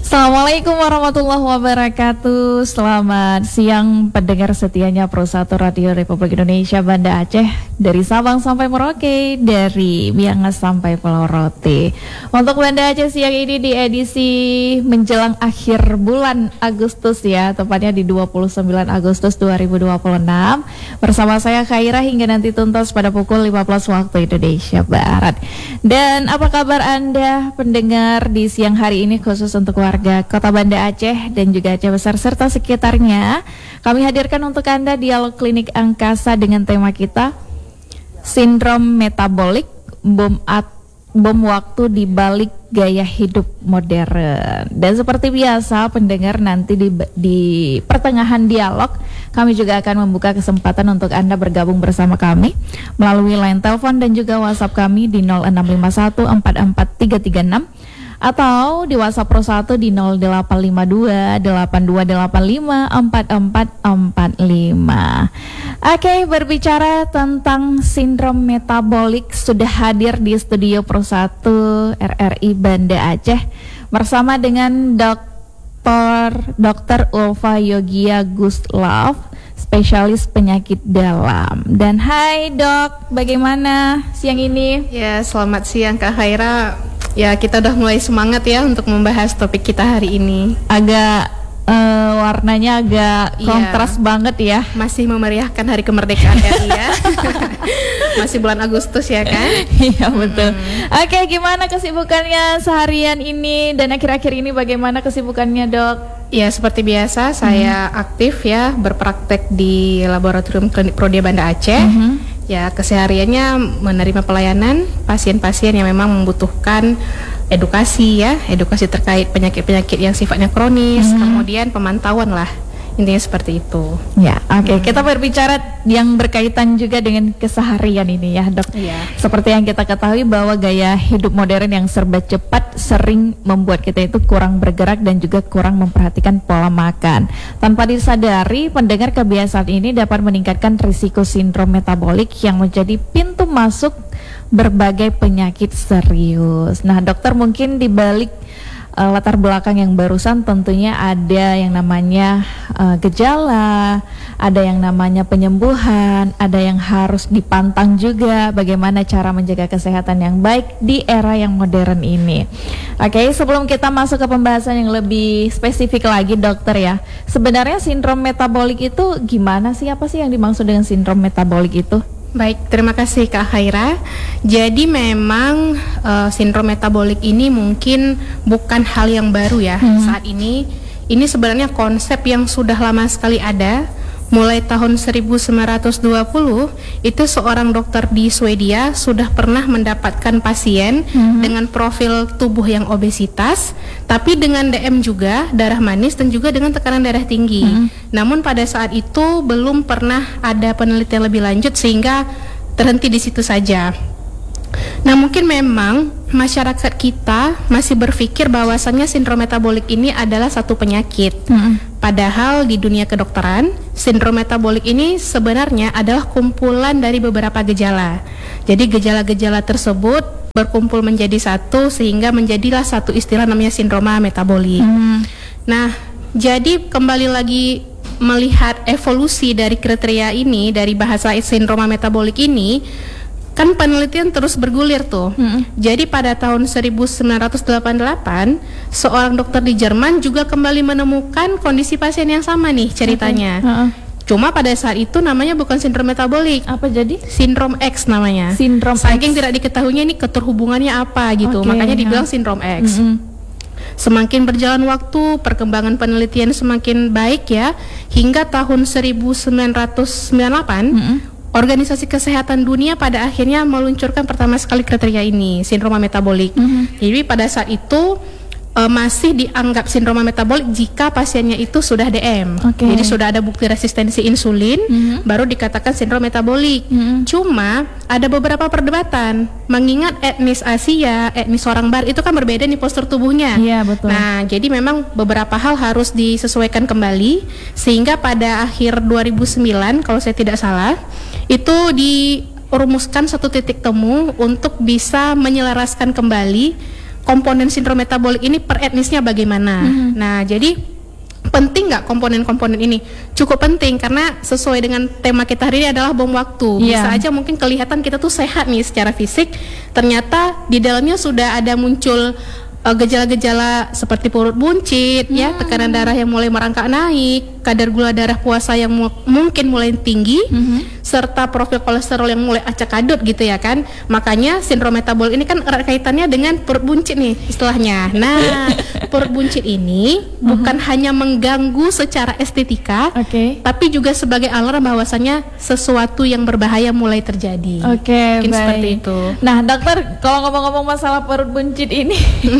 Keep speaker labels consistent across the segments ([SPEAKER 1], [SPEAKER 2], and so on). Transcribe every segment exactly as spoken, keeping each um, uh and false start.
[SPEAKER 1] Assalamualaikum warahmatullahi wabarakatuh. Selamat siang pendengar setianya Pro satu Radio Republik Indonesia Banda Aceh. Dari Sabang sampai Merauke, dari Miangas sampai Pulau Rote. Untuk Banda Aceh siang ini di edisi menjelang akhir bulan Agustus ya, tepatnya di dua puluh sembilan Agustus dua ribu dua puluh enam. Bersama saya Khaira hingga nanti tuntas pada pukul lima belas waktu Indonesia Barat. Dan apa kabar Anda pendengar di siang hari ini khusus untuk warga Kota Banda Aceh dan juga Aceh Besar serta sekitarnya. Kami hadirkan untuk Anda dialog klinik angkasa dengan tema kita Sindrom Metabolik, bom at bom waktu di balik gaya hidup modern. Dan seperti biasa pendengar, nanti di, di pertengahan dialog kami juga akan membuka kesempatan untuk Anda bergabung bersama kami melalui line telepon dan juga WhatsApp kami di nol enam lima satu empat empat tiga tiga enam atau di WhatsApp Pro satu di nol delapan lima dua delapan dua delapan lima empat empat empat lima. Oke, berbicara tentang sindrom metabolik, sudah hadir di studio Pro satu R R I Banda Aceh bersama dengan Dokter Dokter Ulfa Yogia Guslav, spesialis penyakit dalam. Dan hai Dok, bagaimana siang ini?
[SPEAKER 2] Ya, selamat siang Kak Khaira. Ya, kita udah mulai semangat ya untuk membahas topik kita hari ini.
[SPEAKER 1] Agak uh, warnanya agak kontras ya, banget ya.
[SPEAKER 2] Masih memeriahkan hari kemerdekaan R I ya. Masih bulan Agustus ya kan?
[SPEAKER 1] Iya betul. Hmm. Oke, gimana kesibukannya seharian ini dan akhir-akhir ini bagaimana kesibukannya Dok?
[SPEAKER 2] Ya, seperti biasa saya hmm. aktif ya berpraktek di Laboratorium Klinik Prodi Banda Aceh. Hmm. Ya, kesehariannya menerima pelayanan pasien-pasien yang memang membutuhkan edukasi ya, edukasi terkait penyakit-penyakit yang sifatnya kronis, hmm. kemudian pemantauan lah. Intinya seperti itu.
[SPEAKER 1] Ya, oke. Okay. Hmm. Kita berbicara yang berkaitan juga dengan keseharian ini ya, Dok.
[SPEAKER 2] Iya.
[SPEAKER 1] Seperti yang kita ketahui bahwa gaya hidup modern yang serba cepat sering membuat kita itu kurang bergerak dan juga kurang memperhatikan pola makan. Tanpa disadari, pendengar kebiasaan ini dapat meningkatkan risiko sindrom metabolik yang menjadi pintu masuk berbagai penyakit serius. Nah, dokter, mungkin di balik Uh, latar belakang yang barusan tentunya ada yang namanya uh, gejala, ada yang namanya penyembuhan, ada yang harus dipantang juga bagaimana cara menjaga kesehatan yang baik di era yang modern ini. Oke, okay, sebelum kita masuk ke pembahasan yang lebih spesifik lagi dokter ya, sebenarnya sindrom metabolik itu gimana sih? Apa sih yang dimaksud dengan sindrom metabolik itu?
[SPEAKER 2] Baik, terima kasih Kak Khaira. Jadi memang uh, sindrom metabolik ini mungkin bukan hal yang baru ya hmm. saat ini. Ini sebenarnya konsep yang sudah lama sekali ada. Mulai tahun seribu sembilan ratus dua puluh itu seorang dokter di Swedia sudah pernah mendapatkan pasien hmm. dengan profil tubuh yang obesitas, tapi dengan D M juga, darah manis dan juga dengan tekanan darah tinggi. Hmm. Namun pada saat itu belum pernah ada penelitian lebih lanjut sehingga terhenti di situ saja. Nah, mungkin memang masyarakat kita masih berpikir bahwasannya sindrom metabolik ini adalah satu penyakit. Hmm. Padahal di dunia kedokteran, sindrom metabolik ini sebenarnya adalah kumpulan dari beberapa gejala. Jadi gejala-gejala tersebut berkumpul menjadi satu sehingga menjadilah satu istilah namanya sindroma metabolik. Hmm. Nah, jadi kembali lagi melihat evolusi dari kriteria ini, dari bahasa sindroma metabolik ini, kan penelitian terus bergulir tuh. Hmm. Jadi pada tahun seribu sembilan ratus delapan puluh delapan, seorang dokter di Jerman juga kembali menemukan kondisi pasien yang sama nih ceritanya. Okay. Uh-uh. Cuma pada saat itu namanya bukan sindrom metabolik.
[SPEAKER 1] Apa jadi?
[SPEAKER 2] Sindrom X namanya.
[SPEAKER 1] Sindrom
[SPEAKER 2] Saking
[SPEAKER 1] X.
[SPEAKER 2] tidak diketahuinya ini keterhubungannya apa gitu. Okay, makanya dibilang ya. Sindrom X. Mm-hmm. Semakin berjalan waktu, perkembangan penelitian semakin baik ya. Hingga tahun seribu sembilan ratus sembilan puluh delapan, mm-hmm. Organisasi Kesehatan Dunia pada akhirnya meluncurkan pertama sekali kriteria ini, sindroma metabolik. Mm-hmm. Jadi pada saat itu uh, masih dianggap sindroma metabolik jika pasiennya itu sudah D M. Okay. Jadi sudah ada bukti resistensi insulin, mm-hmm. baru dikatakan sindrom metabolik. Mm-hmm. Cuma ada beberapa perdebatan, mengingat etnis Asia, etnis orang Barat itu kan berbeda nih postur tubuhnya.
[SPEAKER 1] Iya, betul.
[SPEAKER 2] Nah, jadi memang beberapa hal harus disesuaikan kembali sehingga pada akhir dua ribu sembilan kalau saya tidak salah itu dirumuskan satu titik temu untuk bisa menyelaraskan kembali komponen sindrom metabolik ini per etnisnya bagaimana. Mm-hmm. Nah, jadi penting nggak komponen-komponen ini? Cukup penting karena sesuai dengan tema kita hari ini adalah bom waktu.
[SPEAKER 1] Yeah.
[SPEAKER 2] Bisa aja mungkin kelihatan kita tuh sehat nih secara fisik, ternyata di dalamnya sudah ada muncul uh, gejala-gejala seperti perut buncit, hmm. ya, tekanan darah yang mulai merangkak naik, kadar gula darah puasa yang mu- mungkin mulai tinggi, hmm. serta profil kolesterol yang mulai acak-adut gitu ya kan. Makanya sindrom metabolik ini kan erat kaitannya dengan perut buncit nih istilahnya. Nah, perut buncit ini uh-huh. bukan hanya mengganggu secara estetika, okay. tapi juga sebagai alarm bahwasannya sesuatu yang berbahaya mulai terjadi.
[SPEAKER 1] Oke, okay,
[SPEAKER 2] mungkin
[SPEAKER 1] baik.
[SPEAKER 2] Seperti itu.
[SPEAKER 1] Nah, dokter, kalau ngomong-ngomong masalah perut buncit ini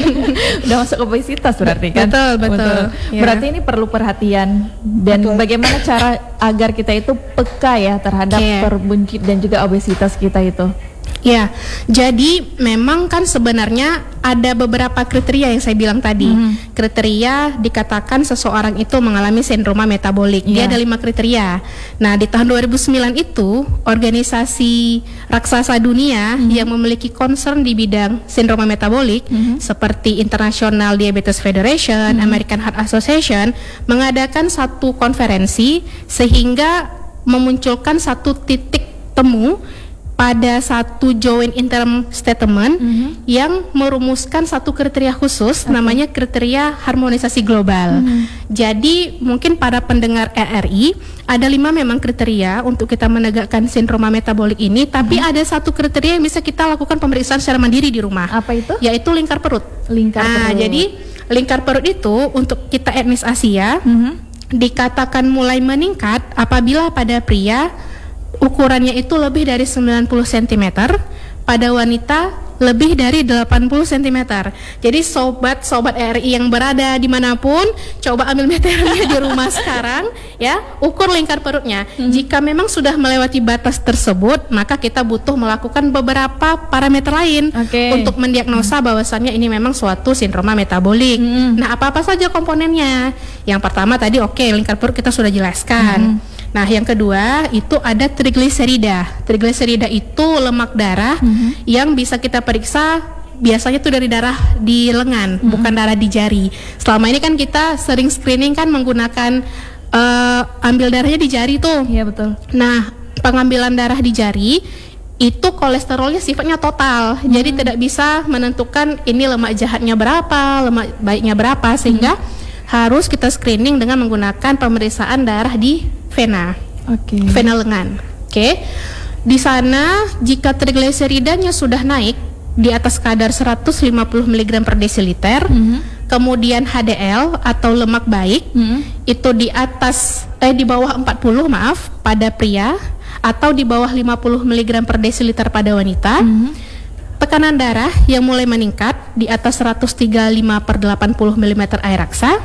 [SPEAKER 1] udah masuk obesitas berarti kan?
[SPEAKER 2] Betul, betul. betul.
[SPEAKER 1] Ya. Berarti ini perlu perhatian dan betul. Bagaimana cara agar kita itu peka ya terhadap okay. perut buncit dan juga obesitas kita itu.
[SPEAKER 2] Ya, jadi memang kan sebenarnya ada beberapa kriteria yang saya bilang tadi. Hmm. Kriteria dikatakan seseorang itu mengalami sindroma metabolik. Yeah. Dia ada lima kriteria. Nah, di tahun dua ribu sembilan itu, organisasi raksasa dunia hmm. yang memiliki concern di bidang sindroma metabolik hmm. seperti International Diabetes Federation, hmm. American Heart Association mengadakan satu konferensi sehingga memunculkan satu titik temu pada satu joint interim statement mm-hmm. yang merumuskan satu kriteria khusus, okay. namanya kriteria harmonisasi global. Mm-hmm. Jadi mungkin para pendengar R R I ada lima memang kriteria untuk kita menegakkan sindroma metabolik ini, tapi mm-hmm. ada satu kriteria yang bisa kita lakukan pemeriksaan secara mandiri di rumah.
[SPEAKER 1] Apa itu?
[SPEAKER 2] Yaitu lingkar perut.
[SPEAKER 1] Lingkar
[SPEAKER 2] nah,
[SPEAKER 1] perut.
[SPEAKER 2] Jadi lingkar perut itu untuk kita etnis Asia mm-hmm. dikatakan mulai meningkat apabila pada pria ukurannya itu lebih dari sembilan puluh sentimeter, pada wanita lebih dari delapan puluh sentimeter. Jadi sobat-sobat R I yang berada dimanapun, coba ambil meterannya di rumah sekarang, ya, ukur lingkar perutnya. Hmm. Jika memang sudah melewati batas tersebut, maka kita butuh melakukan beberapa parameter lain okay. untuk mendiagnosa hmm. bahwasannya ini memang suatu sindroma metabolik. Hmm. Nah, apa-apa saja komponennya? Yang pertama tadi oke, okay, lingkar perut kita sudah jelaskan. Hmm. Nah, yang kedua itu ada trigliserida. Trigliserida itu lemak darah mm-hmm. yang bisa kita periksa biasanya tuh dari darah di lengan, mm-hmm. bukan darah di jari. Selama ini kan kita sering screening kan menggunakan uh, ambil darahnya di jari tuh.
[SPEAKER 1] Iya, betul.
[SPEAKER 2] Nah, pengambilan darah di jari itu kolesterolnya sifatnya total. Mm-hmm. Jadi tidak bisa menentukan ini lemak jahatnya berapa, lemak baiknya berapa, sehingga mm-hmm. harus kita screening dengan menggunakan pemeriksaan darah di vena, okay. vena lengan. Oke, okay. Di sana jika trigliseridanya sudah naik di atas kadar seratus lima puluh miligram per desiliter, mm-hmm. kemudian H D L atau lemak baik mm-hmm. itu di atas eh di bawah empat puluh maaf pada pria atau di bawah lima puluh miligram per desiliter pada wanita. Mm-hmm. Tekanan darah yang mulai meningkat di atas seratus tiga puluh lima per delapan puluh milimeter air raksa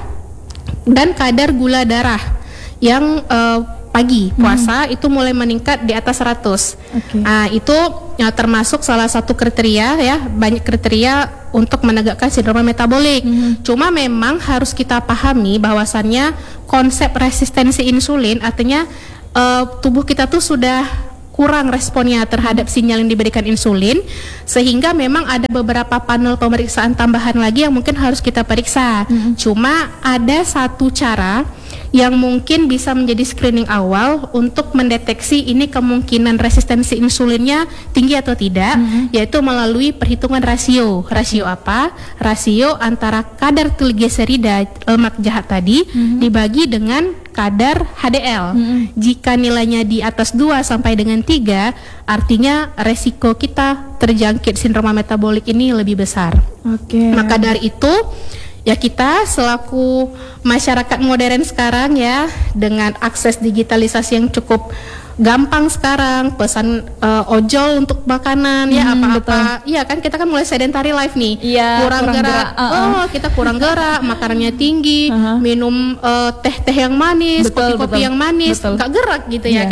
[SPEAKER 2] dan kadar gula darah yang uh, pagi puasa hmm. itu mulai meningkat di atas seratus. Okay. Nah, itu ya, termasuk salah satu kriteria ya, banyak kriteria untuk menegakkan sindroma metabolik. Hmm. Cuma memang harus kita pahami bahwasannya konsep resistensi insulin artinya uh, tubuh kita tuh sudah kurang responnya terhadap sinyal yang diberikan insulin, sehingga memang ada beberapa panel pemeriksaan tambahan lagi yang mungkin harus kita periksa. Hmm. Cuma ada satu cara yang mungkin bisa menjadi screening awal untuk mendeteksi ini kemungkinan resistensi insulinnya tinggi atau tidak, mm-hmm. yaitu melalui perhitungan rasio. Rasio apa? Rasio antara kadar trigliserida lemak jahat tadi mm-hmm. dibagi dengan kadar H D L. Mm-hmm. Jika nilainya di atas dua sampai dengan tiga, artinya resiko kita terjangkit sindroma metabolik ini lebih besar. Oke. Okay. Maka dari itu ya kita selaku masyarakat modern sekarang ya, dengan akses digitalisasi yang cukup gampang sekarang, pesan uh, ojol untuk makanan hmm, ya apa-apa. Iya kan kita kan mulai sedentary life nih.
[SPEAKER 1] Ya,
[SPEAKER 2] kurang, kurang gerak. gerak. Uh-uh. Oh, kita kurang gerak, makanannya tinggi, uh-huh. minum uh, teh-teh yang manis, betul, kopi-kopi betul. yang manis, enggak gerak gitu yeah. ya kan.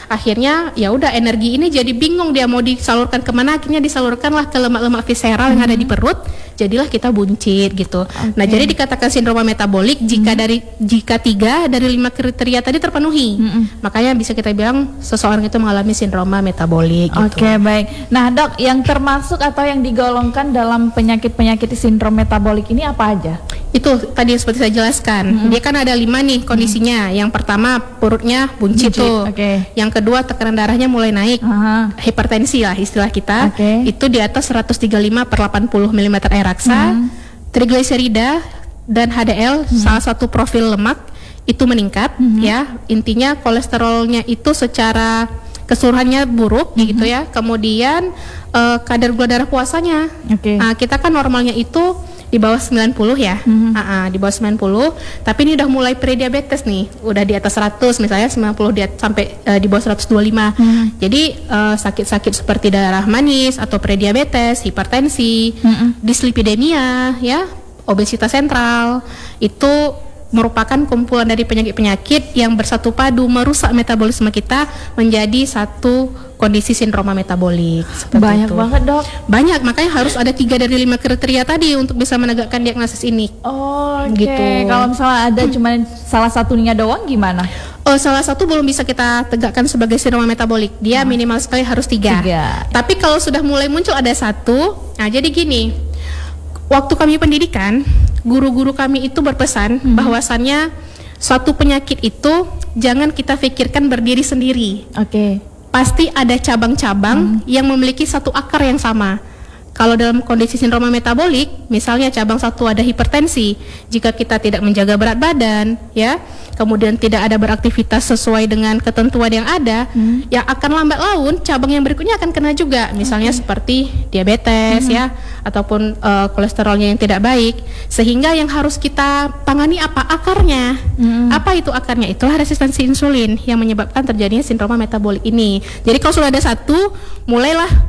[SPEAKER 2] akhirnya ya udah energi ini jadi bingung dia mau disalurkan kemana, akhirnya disalurkanlah ke lemak-lemak visceral yang ada di perut, jadilah kita buncit gitu.
[SPEAKER 1] Okay.
[SPEAKER 2] Nah jadi dikatakan sindroma metabolik jika hmm. dari jika tiga dari lima kriteria tadi terpenuhi, hmm. makanya bisa kita bilang seseorang itu mengalami sindroma metabolik. Gitu.
[SPEAKER 1] Oke okay, baik. Nah dok, yang termasuk atau yang digolongkan dalam penyakit-penyakit sindrom metabolik ini apa aja?
[SPEAKER 2] Itu tadi seperti saya jelaskan, hmm. dia kan ada lima nih kondisinya. Hmm. Yang pertama perutnya buncit, buncit. tuh. Okay. Yang kedua tekanan darahnya mulai naik, uh-huh. hipertensi lah istilah kita. Okay. Itu di atas seratus tiga puluh lima per delapan puluh milimeter air raksa. Hmm. Trigliserida dan H D L hmm. salah satu profil lemak itu meningkat, hmm. ya. Intinya kolesterolnya itu secara keseluruhannya buruk, hmm. gitu ya. Kemudian uh, kadar gula darah puasanya, okay. uh, kita kan normalnya itu di bawah sembilan puluh ya, mm-hmm. uh, uh, di bawah sembilan puluh, tapi ini udah mulai prediabetes nih, udah di atas seratus misalnya sembilan puluh di at- sampai uh, di bawah seratus dua puluh lima. Mm-hmm. Jadi uh, sakit-sakit seperti darah manis atau prediabetes, hipertensi, mm-hmm. dislipidemia ya, obesitas sentral itu merupakan kumpulan dari penyakit-penyakit yang bersatu padu merusak metabolisme kita menjadi satu kondisi sindroma metabolik.
[SPEAKER 1] Banyak itu. banget dok.
[SPEAKER 2] Banyak, makanya harus ada tiga dari lima kriteria tadi untuk bisa menegakkan diagnosis ini.
[SPEAKER 1] Oh, oke. Okay. Gitu. Kalau misalnya ada hmm. cuma salah satunya doang gimana?
[SPEAKER 2] Oh, salah satu belum bisa kita tegakkan sebagai sindroma metabolik. Dia hmm. minimal sekali harus tiga. tiga. Tapi kalau sudah mulai muncul ada satu, nah jadi gini. Waktu kami pendidikan, guru-guru kami itu berpesan hmm. bahwasannya suatu penyakit itu jangan kita pikirkan berdiri sendiri. Oke. Okay. Pasti ada cabang-cabang hmm. yang memiliki satu akar yang sama. Kalau dalam kondisi sindroma metabolik, misalnya cabang satu ada hipertensi, jika kita tidak menjaga berat badan, ya, kemudian tidak ada beraktivitas sesuai dengan ketentuan yang ada, hmm. yang akan lambat laun cabang yang berikutnya akan kena juga, misalnya okay. seperti diabetes, hmm. ya, ataupun uh, kolesterolnya yang tidak baik, sehingga yang harus kita tangani apa akarnya, hmm. apa itu akarnya? Itulah resistensi insulin yang menyebabkan terjadinya sindroma metabolik ini. Jadi kalau sudah ada satu, mulailah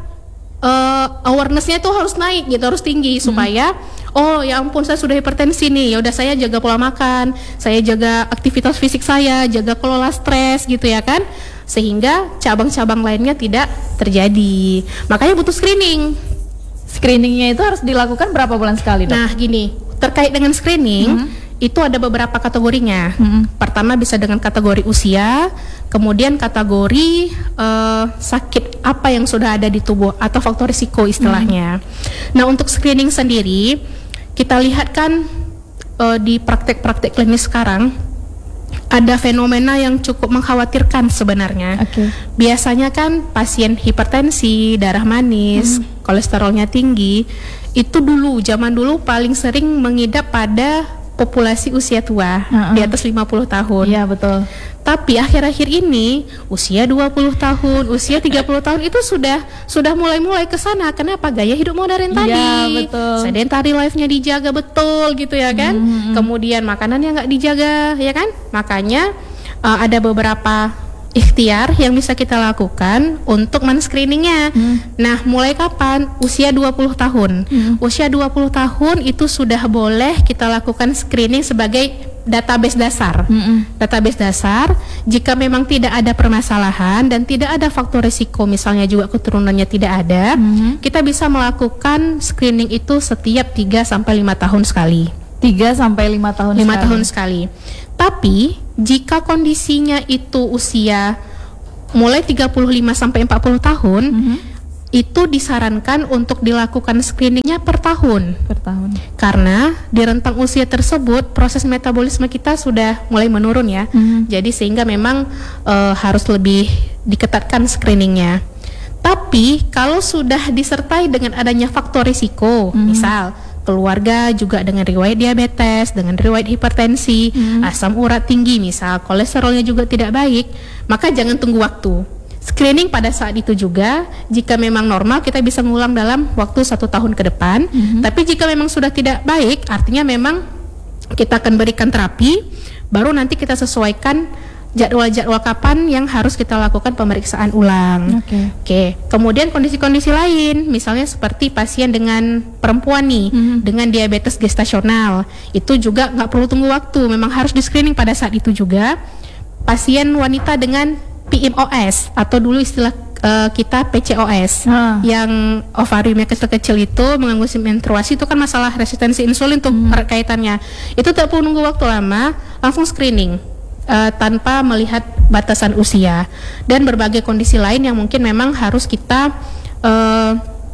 [SPEAKER 2] Uh, awarenessnya itu harus naik gitu, harus tinggi hmm. supaya oh ya ampun saya sudah hipertensi nih, ya udah saya jaga pola makan, saya jaga aktivitas fisik saya, jaga kelola stres gitu ya kan, sehingga cabang-cabang lainnya tidak terjadi. Makanya butuh screening.
[SPEAKER 1] Screeningnya itu harus dilakukan berapa bulan sekali dok?
[SPEAKER 2] Nah gini, terkait dengan screening hmm. itu ada beberapa kategorinya. Hmm. Pertama bisa dengan kategori usia, kemudian kategori uh, sakit apa yang sudah ada di tubuh atau faktor risiko istilahnya. Hmm. Nah untuk screening sendiri kita lihat kan uh, di praktek-praktek klinis sekarang ada fenomena yang cukup mengkhawatirkan sebenarnya. Okay. Biasanya kan pasien hipertensi, darah manis, hmm. kolesterolnya tinggi, itu dulu zaman dulu paling sering mengidap pada populasi usia tua, uh-uh. di atas lima puluh tahun. Iya, betul. Tapi akhir-akhir ini usia dua puluh tahun, usia tiga puluh tahun itu sudah sudah mulai-mulai ke sana. Kenapa? Gaya hidup modern tadi. Iya, betul. Sedentary life-nya dijaga betul gitu ya kan. Mm-hmm. Kemudian makanannya nggak dijaga ya kan. Makanya uh, ada beberapa ikhtiar yang bisa kita lakukan untuk men-screeningnya. Hmm. Nah, mulai kapan? Usia dua puluh tahun. Hmm. Usia dua puluh tahun itu sudah boleh kita lakukan screening sebagai database dasar. Hmm. Database dasar, jika memang tidak ada permasalahan dan tidak ada faktor risiko, misalnya juga keturunannya tidak ada, hmm. kita bisa melakukan screening itu setiap tiga sampai lima tahun sekali.
[SPEAKER 1] tiga sampai lima tahun
[SPEAKER 2] lima
[SPEAKER 1] sekali.
[SPEAKER 2] tahun sekali. Tapi jika kondisinya itu usia mulai tiga puluh lima sampai empat puluh tahun, mm-hmm. itu disarankan untuk dilakukan screeningnya per tahun.
[SPEAKER 1] Per tahun.
[SPEAKER 2] Karena di rentang usia tersebut proses metabolisme kita sudah mulai menurun ya. Mm-hmm. Jadi sehingga memang uh, harus lebih diketatkan screeningnya. Tapi kalau sudah disertai dengan adanya faktor risiko, mm-hmm. misal keluarga juga dengan riwayat diabetes, dengan riwayat hipertensi, hmm. asam urat tinggi misal, kolesterolnya juga tidak baik, maka jangan tunggu waktu. Screening pada saat itu juga, jika memang normal kita bisa mengulang dalam waktu satu tahun ke depan, hmm. tapi jika memang sudah tidak baik, artinya memang kita akan berikan terapi, baru nanti kita sesuaikan jadwal-jadwal kapan yang harus kita lakukan pemeriksaan ulang. Oke. Okay. Okay. Kemudian kondisi-kondisi lain, misalnya seperti pasien dengan perempuan nih, mm-hmm. dengan diabetes gestasional, itu juga nggak perlu tunggu waktu, memang harus di screening pada saat itu juga. Pasien wanita dengan P M O S atau dulu istilah uh, kita P C O S,
[SPEAKER 1] Ah.
[SPEAKER 2] yang ovariumnya kecil-kecil itu mengganggu menstruasi, itu kan masalah resistensi insulin tuh
[SPEAKER 1] Hmm.
[SPEAKER 2] erat kaitannya. Itu tak perlu nunggu waktu lama, langsung screening uh, tanpa melihat batasan usia dan berbagai kondisi lain yang mungkin memang harus kita uh,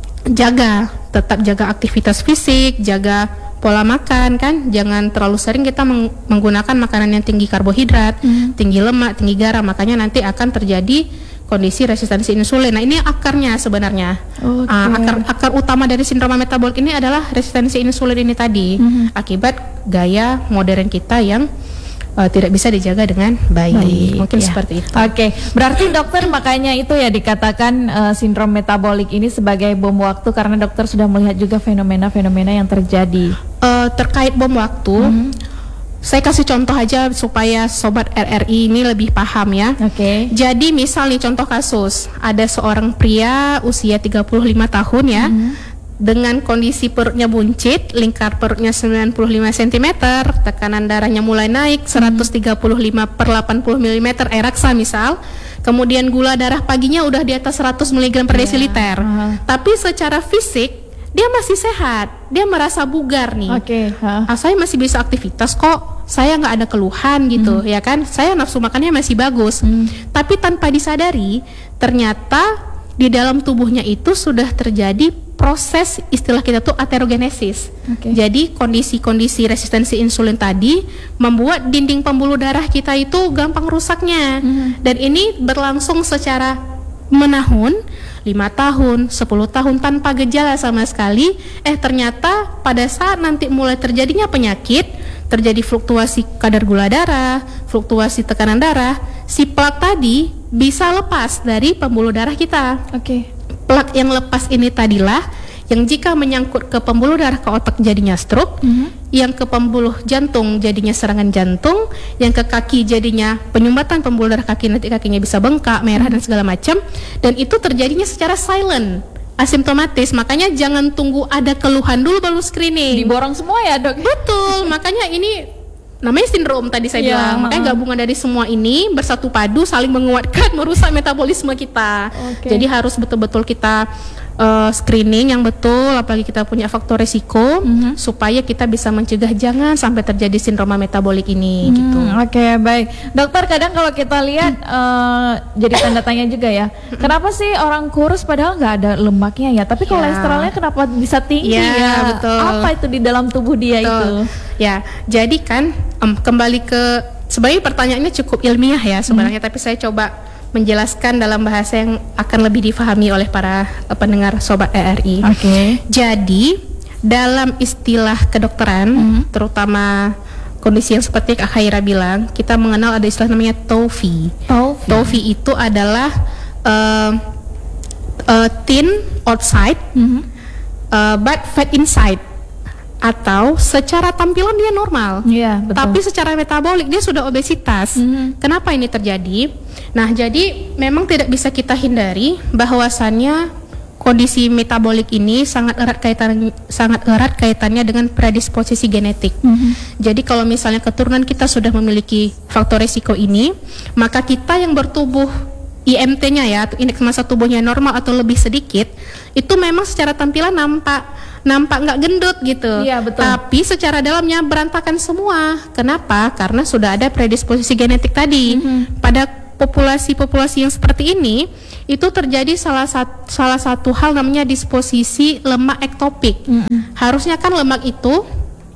[SPEAKER 2] jaga, tetap jaga aktivitas fisik, jaga pola makan kan, jangan terlalu sering kita meng- menggunakan makanan yang tinggi karbohidrat,
[SPEAKER 1] Hmm.
[SPEAKER 2] tinggi lemak, tinggi garam, makanya nanti akan terjadi kondisi resistensi insulin. Nah, ini akarnya sebenarnya.
[SPEAKER 1] Oke.
[SPEAKER 2] Ah, akar akar utama dari sindroma metabolik ini adalah resistensi insulin ini tadi,
[SPEAKER 1] Mhm.
[SPEAKER 2] akibat gaya modern kita yang uh, tidak bisa dijaga dengan baik.
[SPEAKER 1] Baik,
[SPEAKER 2] Mungkin
[SPEAKER 1] ya.
[SPEAKER 2] seperti itu.
[SPEAKER 1] Oke, berarti dokter makanya itu ya dikatakan uh, sindrom metabolik ini sebagai bom waktu karena dokter sudah melihat juga fenomena-fenomena yang terjadi.
[SPEAKER 2] Uh, terkait bom waktu,
[SPEAKER 1] Mhm.
[SPEAKER 2] saya kasih contoh aja supaya sobat R R I ini lebih paham ya.
[SPEAKER 1] Oke.
[SPEAKER 2] Jadi misal nih contoh kasus, ada seorang pria usia tiga puluh lima tahun ya, dengan kondisi perutnya buncit, lingkar perutnya sembilan puluh lima sentimeter, tekanan darahnya mulai naik seratus tiga puluh lima per delapan puluh milimeter air raksa misal, kemudian gula darah paginya udah di atas seratus miligram per
[SPEAKER 1] Iya,
[SPEAKER 2] desiliter.
[SPEAKER 1] aha.
[SPEAKER 2] Tapi secara fisik dia masih sehat, dia merasa bugar nih.
[SPEAKER 1] Oke, ha.
[SPEAKER 2] Ah, saya masih bisa aktivitas kok, saya nggak ada keluhan gitu, ya kan? Saya nafsu makannya masih bagus,
[SPEAKER 1] Hmm.
[SPEAKER 2] tapi tanpa disadari ternyata di dalam tubuhnya itu sudah terjadi proses istilah kita tuh aterogenesis.
[SPEAKER 1] Oke.
[SPEAKER 2] Jadi kondisi-kondisi resistensi insulin tadi membuat dinding pembuluh darah kita itu gampang rusaknya,
[SPEAKER 1] Hmm.
[SPEAKER 2] dan ini berlangsung secara menahun, lima tahun, sepuluh tahun tanpa gejala sama sekali. Eh ternyata pada saat nanti mulai terjadinya penyakit, terjadi fluktuasi kadar gula darah, fluktuasi tekanan darah, si plak tadi bisa lepas dari pembuluh darah kita.
[SPEAKER 1] Oke.
[SPEAKER 2] Plak yang lepas ini tadilah yang jika menyangkut ke pembuluh darah ke otak jadinya stroke,
[SPEAKER 1] Mhm.
[SPEAKER 2] yang ke pembuluh jantung jadinya serangan jantung, yang ke kaki jadinya penyumbatan pembuluh darah kaki, nanti kakinya bisa bengkak, merah dan segala macam, dan itu terjadinya secara silent, asimptomatis. Makanya jangan tunggu ada keluhan dulu baru screening.
[SPEAKER 1] Diborong semua ya, Dok?
[SPEAKER 2] Betul, makanya ini namanya sindrom tadi saya
[SPEAKER 1] Iya,
[SPEAKER 2] bilang. Makanya
[SPEAKER 1] uh-uh.
[SPEAKER 2] gabungan dari semua ini bersatu padu saling menguatkan, merusak metabolisme kita.
[SPEAKER 1] Oke.
[SPEAKER 2] Jadi harus betul-betul kita uh, screening yang betul, apalagi kita punya faktor resiko,
[SPEAKER 1] Mhm.
[SPEAKER 2] supaya kita bisa mencegah jangan sampai terjadi sindroma metabolik ini gitu.
[SPEAKER 1] Hmm, Oke, baik. Dokter, kadang kalau kita lihat eh, jadi tanda tanya juga ya. Kenapa sih orang kurus padahal nggak ada lemaknya ya, tapi
[SPEAKER 2] Ya.
[SPEAKER 1] kolesterolnya kenapa bisa tinggi
[SPEAKER 2] Ya,
[SPEAKER 1] ya?
[SPEAKER 2] betul.
[SPEAKER 1] Apa itu di dalam tubuh dia itu?
[SPEAKER 2] Betul. Ya, jadi kan em, kembali ke sebenarnya pertanyaannya cukup ilmiah ya sebenarnya, tapi saya coba menjelaskan dalam bahasa yang akan lebih difahami oleh para eh, pendengar sobat R R I.
[SPEAKER 1] Oke.
[SPEAKER 2] Jadi dalam istilah kedokteran,
[SPEAKER 1] Mhm.
[SPEAKER 2] terutama kondisi yang seperti Kak Khaira bilang, kita mengenal ada istilah namanya T O F I.
[SPEAKER 1] Taufi.
[SPEAKER 2] T O F I itu adalah uh, uh, thin outside,
[SPEAKER 1] Mhm.
[SPEAKER 2] uh, but fat inside. Atau secara tampilan dia normal,
[SPEAKER 1] Iya, betul.
[SPEAKER 2] tapi secara metabolik dia sudah obesitas.
[SPEAKER 1] Mhm.
[SPEAKER 2] Kenapa ini terjadi? Nah, jadi memang tidak bisa kita hindari bahwasannya kondisi metabolik ini sangat erat kaitan sangat erat kaitannya dengan predisposisi genetik.
[SPEAKER 1] Mhm.
[SPEAKER 2] Jadi kalau misalnya keturunan kita sudah memiliki faktor risiko ini, maka kita yang bertubuh I M T-nya ya, atau indeks massa tubuhnya normal atau lebih sedikit, itu memang secara tampilan nampak nampak nggak gendut gitu.
[SPEAKER 1] Iya, betul.
[SPEAKER 2] Tapi secara dalamnya berantakan semua. Kenapa? Karena sudah ada predisposisi genetik tadi.
[SPEAKER 1] Mhm.
[SPEAKER 2] Pada populasi-populasi yang seperti ini, itu terjadi salah satu salah satu hal namanya disposisi lemak ektopik.
[SPEAKER 1] Mhm.
[SPEAKER 2] Harusnya kan lemak itu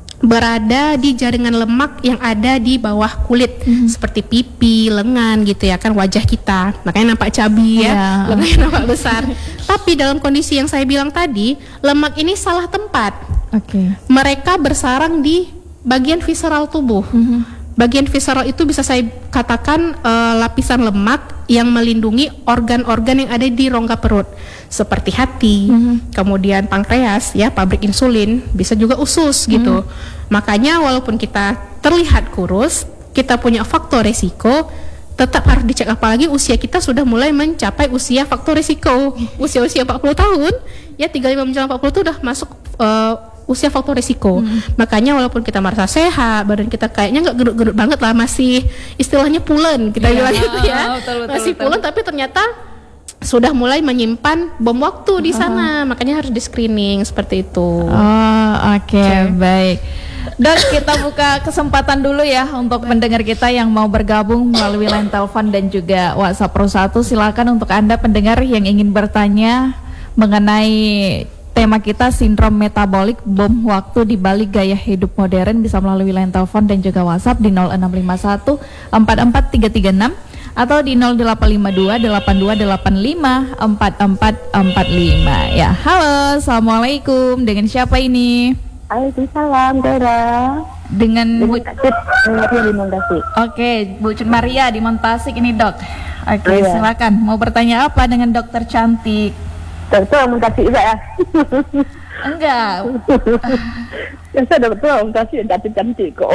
[SPEAKER 2] berada di jaringan lemak yang ada di bawah kulit, seperti pipi, lengan gitu ya kan, wajah kita. Makanya nampak cabi ya,
[SPEAKER 1] Iya.
[SPEAKER 2] lengannya nampak besar. Tapi dalam kondisi yang saya bilang tadi, lemak ini salah tempat.
[SPEAKER 1] Oke.
[SPEAKER 2] Mereka bersarang di bagian visceral tubuh.
[SPEAKER 1] Mhm.
[SPEAKER 2] Bagian visceral itu bisa saya katakan eh, lapisan lemak yang melindungi organ-organ yang ada di rongga perut, seperti hati,
[SPEAKER 1] Mhm.
[SPEAKER 2] kemudian pankreas ya, pabrik insulin, bisa juga usus gitu. Makanya walaupun kita terlihat kurus, kita punya faktor risiko, tetap harus dicek, apalagi usia kita sudah mulai mencapai usia faktor risiko. Usia-usia empat puluh tahun, ya tiga puluh lima menjelang empat puluh itu udah masuk eh, usia faktor risiko. hmm. Makanya walaupun kita merasa sehat, badan kita kayaknya nggak gendut-gendut banget lah, masih istilahnya pulen kita
[SPEAKER 1] yeah,
[SPEAKER 2] bilang gitu ya,
[SPEAKER 1] betul, betul,
[SPEAKER 2] masih
[SPEAKER 1] betul.
[SPEAKER 2] pulen, tapi ternyata sudah mulai menyimpan bom waktu di sana. uh-huh. Makanya harus di screening seperti itu.
[SPEAKER 1] Oh, oke, okay,
[SPEAKER 2] okay.
[SPEAKER 1] Baik. Dok, kita buka kesempatan dulu ya untuk pendengar kita yang mau bergabung melalui line telepon dan juga WhatsApp Pro satu. Silakan untuk Anda pendengar yang ingin bertanya mengenai tema kita sindrom metabolik bom waktu di balik gaya hidup modern, bisa melalui line telepon dan juga WhatsApp di nol enam lima satu empat empat tiga tiga enam atau di nol delapan lima dua delapan dua delapan lima empat empat empat lima. Ya, halo, assalamualaikum. Dengan siapa ini?
[SPEAKER 3] Waalaikumsalam, Dora.
[SPEAKER 1] Dengan Bu
[SPEAKER 3] Maria di Montasik.
[SPEAKER 1] Oke, Bu Cun Maria di Montasik ini, Dok. Oke,
[SPEAKER 3] Iya.
[SPEAKER 1] silakan. Mau bertanya apa dengan dokter cantik?
[SPEAKER 3] Dokter Montasik juga ya?
[SPEAKER 1] Enggak.
[SPEAKER 3] Ya saya dokter Montasik tapi cantik kok.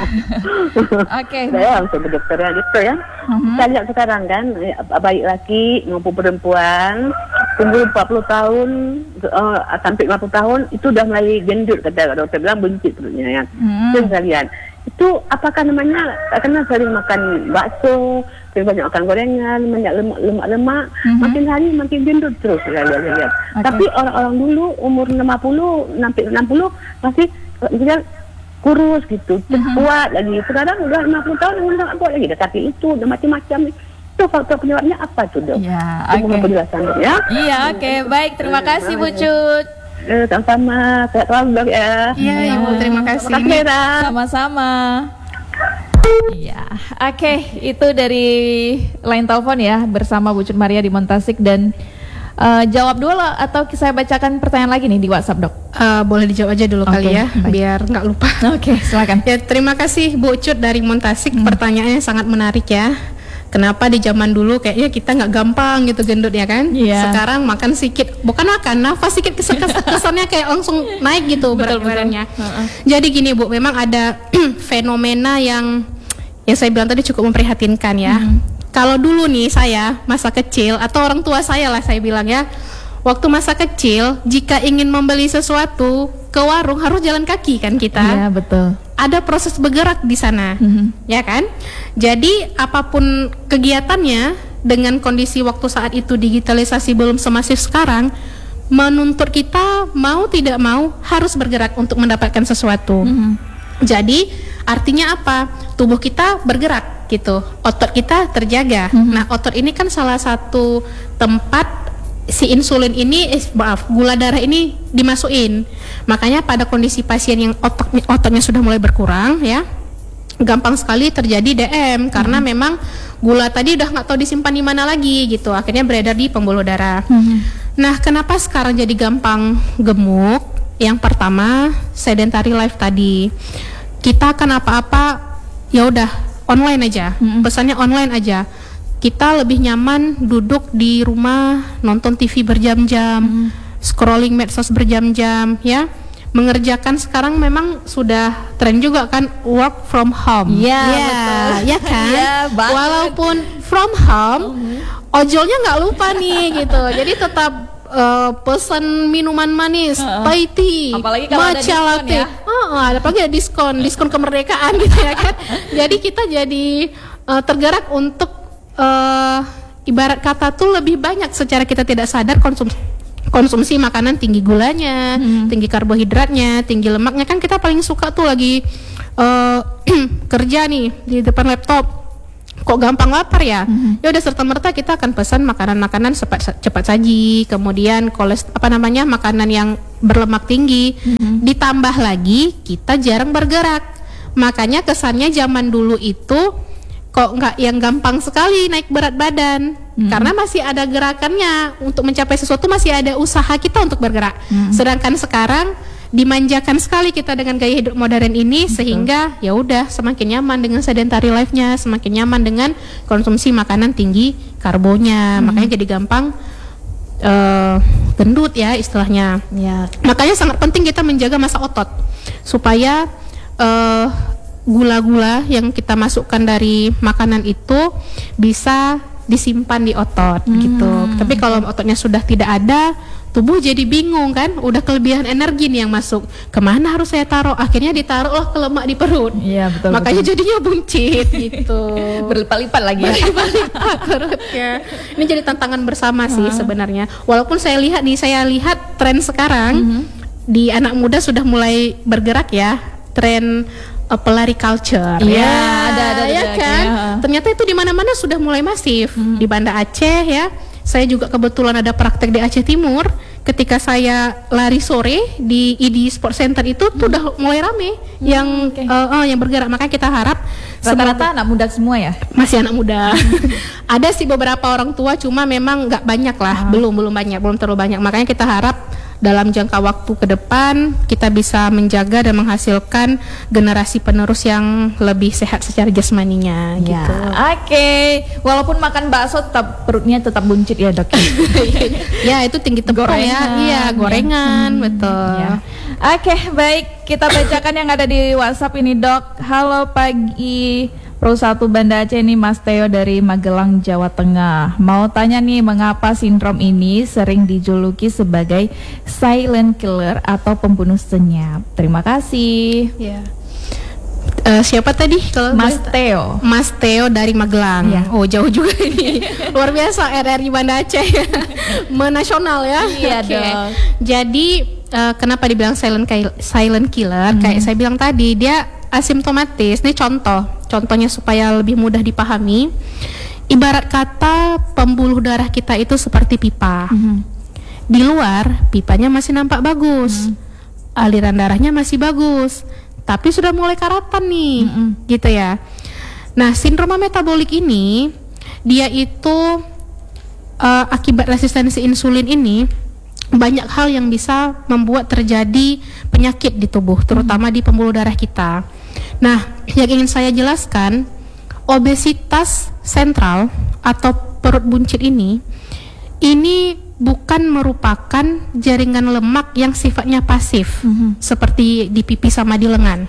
[SPEAKER 1] Oke.
[SPEAKER 3] Saya langsung ke dokter ya, dokter ya.
[SPEAKER 1] Mhm.
[SPEAKER 3] Kita lihat sekarang kan, baik laki maupun perempuan, umur empat puluh tahun uh, sampai lima puluh tahun itu udah mulai gendut, kata dokter bilang buncit perutnya ya.
[SPEAKER 1] Mhm.
[SPEAKER 3] Itu yang saya lihat. Itu apakah namanya karena sering makan bakso, sering banyak makan gorengan, banyak lemak-lemak,
[SPEAKER 1] Mhm.
[SPEAKER 3] makin hari makin gendut terus saya lihat. Saya lihat.
[SPEAKER 1] Oke.
[SPEAKER 3] Tapi orang-orang dulu umur lima puluh sampai enam puluh masih misalnya kurus gitu,
[SPEAKER 1] Mhm.
[SPEAKER 3] kuat lagi. Sekarang udah lima puluh tahun udah nggak kuat lagi, dah kaki itu, udah macam-macam. Itu faktor penyebabnya apa tuh, Dok?
[SPEAKER 1] Ya,
[SPEAKER 3] Itu mohon
[SPEAKER 1] oke.
[SPEAKER 3] penjelasan, Dok, ya.
[SPEAKER 1] Iya, oke. Baik, terima kasih Bu Cut.
[SPEAKER 3] Eh, sama-sama, sehat selalu, Dok, ya.
[SPEAKER 2] Iya, Ibu, terima kasih.
[SPEAKER 3] Terima kasih, Ra.
[SPEAKER 1] Sama-sama. Iya, oke. Itu dari line telepon ya bersama Bu Cut Maria di Montasik dan eh, jawab dulu atau saya bacakan pertanyaan lagi nih di WhatsApp, Dok.
[SPEAKER 2] Uh, boleh dijawab aja dulu
[SPEAKER 1] Oke,
[SPEAKER 2] kali ya,
[SPEAKER 1] baik.
[SPEAKER 2] biar nggak lupa.
[SPEAKER 1] Oke, silakan.
[SPEAKER 2] Ya, terima kasih Bu Cut dari Montasik.
[SPEAKER 1] Hmm.
[SPEAKER 2] Pertanyaannya sangat menarik ya. Kenapa di zaman dulu kayaknya kita nggak gampang gitu gendut ya kan?
[SPEAKER 1] Iya.
[SPEAKER 2] Sekarang makan sedikit, bukan makan, nafas sedikit kes- kes- kesannya kayak langsung naik gitu berat
[SPEAKER 1] Betul, betul.
[SPEAKER 2] badannya.
[SPEAKER 1] Heeh.
[SPEAKER 2] Jadi gini Bu, memang ada fenomena yang yang saya bilang tadi cukup memprihatinkan ya.
[SPEAKER 1] Hmm.
[SPEAKER 2] Kalau dulu nih saya masa kecil atau orang tua saya lah saya bilang ya, waktu masa kecil jika ingin membeli sesuatu ke warung harus jalan kaki kan kita.
[SPEAKER 1] Iya, betul.
[SPEAKER 2] Ada proses bergerak di sana,
[SPEAKER 1] Mhm.
[SPEAKER 2] ya kan? Jadi apapun kegiatannya dengan kondisi waktu saat itu digitalisasi belum semasif sekarang, menuntut kita mau tidak mau harus bergerak untuk mendapatkan sesuatu.
[SPEAKER 1] Mhm.
[SPEAKER 2] Jadi artinya apa? Tubuh kita bergerak gitu, otot kita terjaga.
[SPEAKER 1] Mhm.
[SPEAKER 2] Nah, otot ini kan salah satu tempat si insulin ini, eh, maaf, gula darah ini dimasukin. Makanya pada kondisi pasien yang otot ototnya sudah mulai berkurang, ya, gampang sekali terjadi D M karena
[SPEAKER 1] Mhm.
[SPEAKER 2] memang gula tadi udah nggak tahu disimpan di mana lagi gitu. Akhirnya beredar di pembuluh darah.
[SPEAKER 1] Mhm.
[SPEAKER 2] Nah, kenapa sekarang jadi gampang gemuk? Yang pertama, sedentary life tadi. Kita kan apa-apa ya udah online aja,
[SPEAKER 1] Mm-mm.
[SPEAKER 2] pesannya online aja. Kita lebih nyaman duduk di rumah nonton T V berjam-jam,
[SPEAKER 1] Mm.
[SPEAKER 2] scrolling medsos berjam-jam, ya. Mengerjakan sekarang memang sudah tren juga kan work from home.
[SPEAKER 1] Iya,
[SPEAKER 2] Ya,
[SPEAKER 1] betul.
[SPEAKER 2] ya kan.
[SPEAKER 1] Iya, banget.
[SPEAKER 2] Walaupun from home, ojolnya nggak lupa nih gitu. Jadi tetap uh, pesan minuman manis,
[SPEAKER 1] Heeh.
[SPEAKER 2] Thai tea,
[SPEAKER 1] Apalagi kalau ada
[SPEAKER 2] matcha
[SPEAKER 1] diskon
[SPEAKER 2] latte.
[SPEAKER 1] ya.
[SPEAKER 2] Oh, ada apalagi ada diskon, diskon kemerdekaan gitu ya kan. Jadi kita jadi uh, tergerak untuk uh, ibarat kata tuh lebih banyak secara kita tidak sadar konsumsi konsumsi makanan tinggi gulanya,
[SPEAKER 1] Hmm.
[SPEAKER 2] tinggi karbohidratnya, tinggi lemaknya. Kan kita paling suka tuh lagi uh, kerja nih di depan laptop, kok gampang lapar ya.
[SPEAKER 1] Mhm.
[SPEAKER 2] Ya udah serta merta kita akan pesan makanan-makanan cepat cepat saji, kemudian kolest apa namanya makanan yang berlemak tinggi.
[SPEAKER 1] Mhm.
[SPEAKER 2] Ditambah lagi kita jarang bergerak. Makanya kesannya zaman dulu itu kok nggak yang gampang sekali naik berat badan.
[SPEAKER 1] Mhm.
[SPEAKER 2] Karena masih ada gerakannya, untuk mencapai sesuatu masih ada usaha kita untuk bergerak.
[SPEAKER 1] Mhm.
[SPEAKER 2] Sedangkan sekarang dimanjakan sekali kita dengan gaya hidup modern ini, sehingga ya udah semakin nyaman dengan sedentary life-nya, semakin nyaman dengan konsumsi makanan tinggi karbonya.
[SPEAKER 1] Hmm.
[SPEAKER 2] Makanya jadi gampang eh, gendut ya istilahnya.
[SPEAKER 1] Ya.
[SPEAKER 2] Makanya sangat penting kita menjaga massa otot supaya eh, gula-gula yang kita masukkan dari makanan itu bisa disimpan di otot
[SPEAKER 1] Hmm.
[SPEAKER 2] gitu. Tapi kalau ototnya sudah tidak ada, tubuh jadi bingung kan, udah kelebihan energi nih yang masuk. Kemana harus saya taruh? Akhirnya ditaruhlah ke lemak di perut.
[SPEAKER 1] Iya, betul.
[SPEAKER 2] Makanya
[SPEAKER 1] betul.
[SPEAKER 2] jadinya buncit gitu.
[SPEAKER 1] berlipat-lipat lagi ya.
[SPEAKER 2] Berlipat perutnya. Ini jadi tantangan bersama sih sebenarnya. Walaupun saya lihat nih, saya lihat tren sekarang
[SPEAKER 1] Mhm.
[SPEAKER 2] di anak muda sudah mulai bergerak ya, tren uh, pelari culture.
[SPEAKER 1] Iya,
[SPEAKER 2] ya,
[SPEAKER 1] ada, ada,
[SPEAKER 2] ya
[SPEAKER 1] ada,
[SPEAKER 2] kan.
[SPEAKER 1] ya.
[SPEAKER 2] Ternyata itu di mana-mana sudah mulai masif. Di Banda Aceh ya. Saya juga kebetulan ada praktek di Aceh Timur. Ketika saya lari sore di I D Sport Center itu tuh udah mulai rame yang
[SPEAKER 1] oke.
[SPEAKER 2] uh, uh, yang bergerak. Makanya kita harap
[SPEAKER 1] Rata-rata anak muda semua ya.
[SPEAKER 2] masih anak muda. Ada sih beberapa orang tua, cuma memang nggak banyak lah, belum belum banyak, belum terlalu banyak. Makanya kita harap dalam jangka waktu ke depan kita bisa menjaga dan menghasilkan generasi penerus yang lebih sehat secara jasmaninya
[SPEAKER 1] Ya,
[SPEAKER 2] gitu.
[SPEAKER 1] oke. Walaupun makan bakso tetap perutnya tetap buncit ya, Dok.
[SPEAKER 2] Ya itu tinggi tepung ya,
[SPEAKER 1] Gorengan,
[SPEAKER 2] iya
[SPEAKER 1] ya.
[SPEAKER 2] gorengan
[SPEAKER 1] Hmm,
[SPEAKER 2] betul.
[SPEAKER 1] ya. Oke, baik. Kita bacakan yang ada di WhatsApp ini, Dok. Halo pagi. Pro satu Banda Aceh, ini Mas Theo dari Magelang, Jawa Tengah. Mau tanya nih, mengapa sindrom ini sering dijuluki sebagai silent killer atau pembunuh senyap? Terima kasih.
[SPEAKER 2] Ya. Eh, siapa tadi kalau
[SPEAKER 1] Mas
[SPEAKER 2] boleh-
[SPEAKER 1] Theo.
[SPEAKER 2] Mas Theo dari Magelang.
[SPEAKER 1] Iya.
[SPEAKER 2] Oh jauh juga ini. Luar biasa R R I Banda Aceh. Menasional ya.
[SPEAKER 1] Iya,
[SPEAKER 2] Oke.
[SPEAKER 1] dong.
[SPEAKER 2] Jadi eh, kenapa dibilang silent kill- silent killer? Kayak saya bilang tadi, dia asimptomatis. Ini contoh. Contohnya supaya lebih mudah dipahami. Ibarat kata pembuluh darah kita itu seperti pipa.
[SPEAKER 1] Mhm.
[SPEAKER 2] Di luar pipanya masih nampak bagus. Aliran darahnya masih bagus. Tapi sudah mulai karatan nih,
[SPEAKER 1] Mm-mm.
[SPEAKER 2] gitu ya. Nah, sindroma metabolik ini dia itu uh, akibat resistensi insulin ini banyak hal yang bisa membuat terjadi penyakit di tubuh, terutama di pembuluh darah kita. Nah, yang ingin saya jelaskan, obesitas sentral atau perut buncit ini ini bukan merupakan jaringan lemak yang sifatnya pasif,
[SPEAKER 1] Mhm.
[SPEAKER 2] seperti di pipi sama di lengan.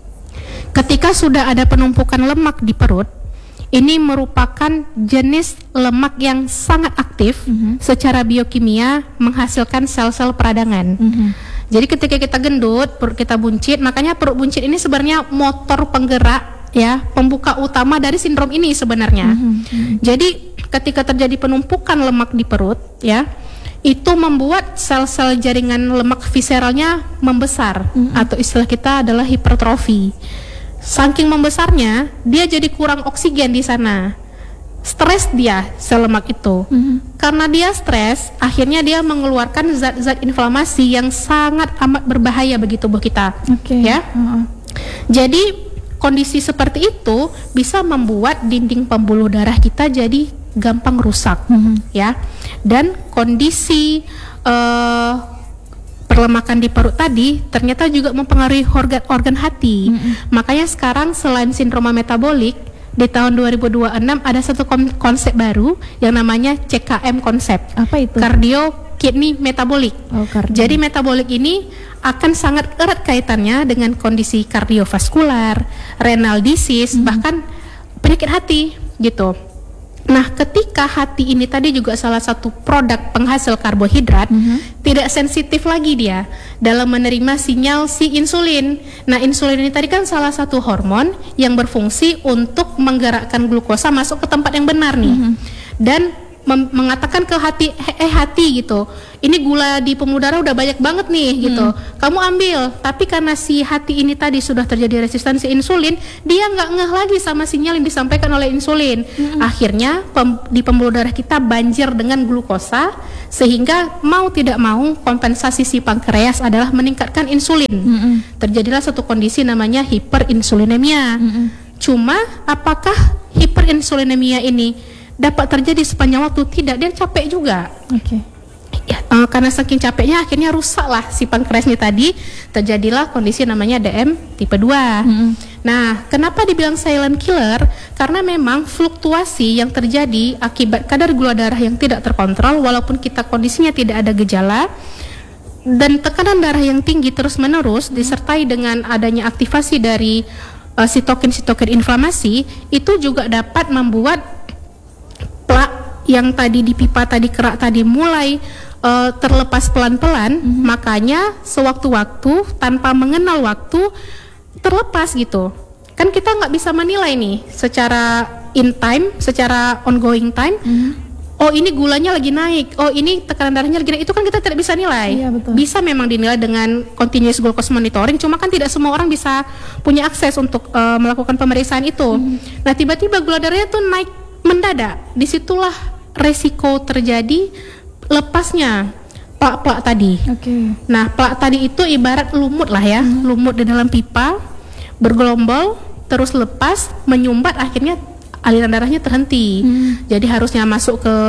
[SPEAKER 2] Ketika sudah ada penumpukan lemak di perut, ini merupakan jenis lemak yang sangat aktif
[SPEAKER 1] Mhm.
[SPEAKER 2] secara biokimia, menghasilkan sel-sel peradangan.
[SPEAKER 1] Mhm.
[SPEAKER 2] Jadi ketika kita gendut, perut kita buncit, makanya perut buncit ini sebenarnya motor penggerak ya, pembuka utama dari sindrom ini sebenarnya.
[SPEAKER 1] Mhm.
[SPEAKER 2] Jadi ketika terjadi penumpukan lemak di perut ya, itu membuat sel-sel jaringan lemak visceralnya membesar,
[SPEAKER 1] Mhm.
[SPEAKER 2] atau istilah kita adalah hipertrofi. Saking membesarnya, dia jadi kurang oksigen di sana. Stres dia sel lemak itu.
[SPEAKER 1] Mhm.
[SPEAKER 2] Karena dia stres, akhirnya dia mengeluarkan zat-zat inflamasi yang sangat amat berbahaya bagi tubuh kita.
[SPEAKER 1] Oke.
[SPEAKER 2] Ya.
[SPEAKER 1] Heeh.
[SPEAKER 2] Jadi kondisi seperti itu bisa membuat dinding pembuluh darah kita jadi gampang rusak,
[SPEAKER 1] Mhm.
[SPEAKER 2] ya. Dan kondisi eh, perlemakan di perut tadi ternyata juga mempengaruhi organ organ hati.
[SPEAKER 1] Mhm.
[SPEAKER 2] Makanya sekarang selain sindroma metabolik, di tahun dua ribu dua puluh enam ada satu kon- konsep baru yang namanya C K M konsep.
[SPEAKER 1] Apa itu?
[SPEAKER 2] Cardio Kidney Metabolic.
[SPEAKER 1] Oh, kardio.
[SPEAKER 2] Jadi metabolik ini akan sangat erat kaitannya dengan kondisi kardiovaskular, renal disease, bahkan penyakit hati gitu. Nah, ketika hati ini tadi juga salah satu produk penghasil karbohidrat,
[SPEAKER 1] Mhm.
[SPEAKER 2] tidak sensitif lagi dia dalam menerima sinyal si insulin. Nah, insulin ini tadi kan salah satu hormon yang berfungsi untuk menggerakkan glukosa masuk ke tempat yang benar nih. Dan mem- mengatakan ke hati, eh, eh hati gitu, ini gula di pembuluh darah udah banyak banget nih gitu, kamu ambil. Tapi karena si hati ini tadi sudah terjadi resistensi insulin, dia nggak ngeh lagi sama sinyal yang disampaikan oleh insulin. Akhirnya pem- di pembuluh darah kita banjir dengan glukosa, sehingga mau tidak mau kompensasi si pankreas adalah meningkatkan insulin.
[SPEAKER 1] Mhm.
[SPEAKER 2] Terjadilah satu kondisi namanya hiperinsulinemia.
[SPEAKER 1] Mhm.
[SPEAKER 2] Cuma apakah hiperinsulinemia ini dapat terjadi sepanjang waktu? Tidak, dia capek juga.
[SPEAKER 1] Oke.
[SPEAKER 2] Ya, eh, karena saking capeknya akhirnya rusaklah si pankreasnya tadi, terjadilah kondisi namanya D M tipe dua.
[SPEAKER 1] Mhm.
[SPEAKER 2] Nah, kenapa dibilang silent killer? Karena memang fluktuasi yang terjadi akibat kadar gula darah yang tidak terkontrol, walaupun kita kondisinya tidak ada gejala, dan tekanan darah yang tinggi terus-menerus disertai dengan adanya aktivasi dari uh, sitokin-sitokin inflamasi, itu juga dapat membuat plak yang tadi di pipa tadi, kerak tadi mulai uh, terlepas pelan-pelan, mm-hmm. makanya sewaktu-waktu tanpa mengenal waktu terlepas gitu. Kan kita nggak bisa menilai nih secara in time, secara ongoing time. Mm-hmm. Oh ini gulanya lagi naik, oh ini tekanan darahnya lagi naik, itu kan kita tidak bisa nilai.
[SPEAKER 1] Iya, betul.
[SPEAKER 2] Bisa memang dinilai dengan continuous glucose monitoring, cuma kan tidak semua orang bisa punya akses untuk uh, melakukan pemeriksaan itu. Mm-hmm. Nah tiba-tiba gula darahnya tuh naik mendadak, disitulah resiko terjadi lepasnya plak-plak tadi.
[SPEAKER 1] Okay.
[SPEAKER 2] Nah plak tadi itu ibarat lumut lah ya, mm-hmm. lumut di dalam pipa, bergelombol, terus lepas, menyumbat, akhirnya aliran darahnya terhenti. Hmm. Jadi harusnya masuk ke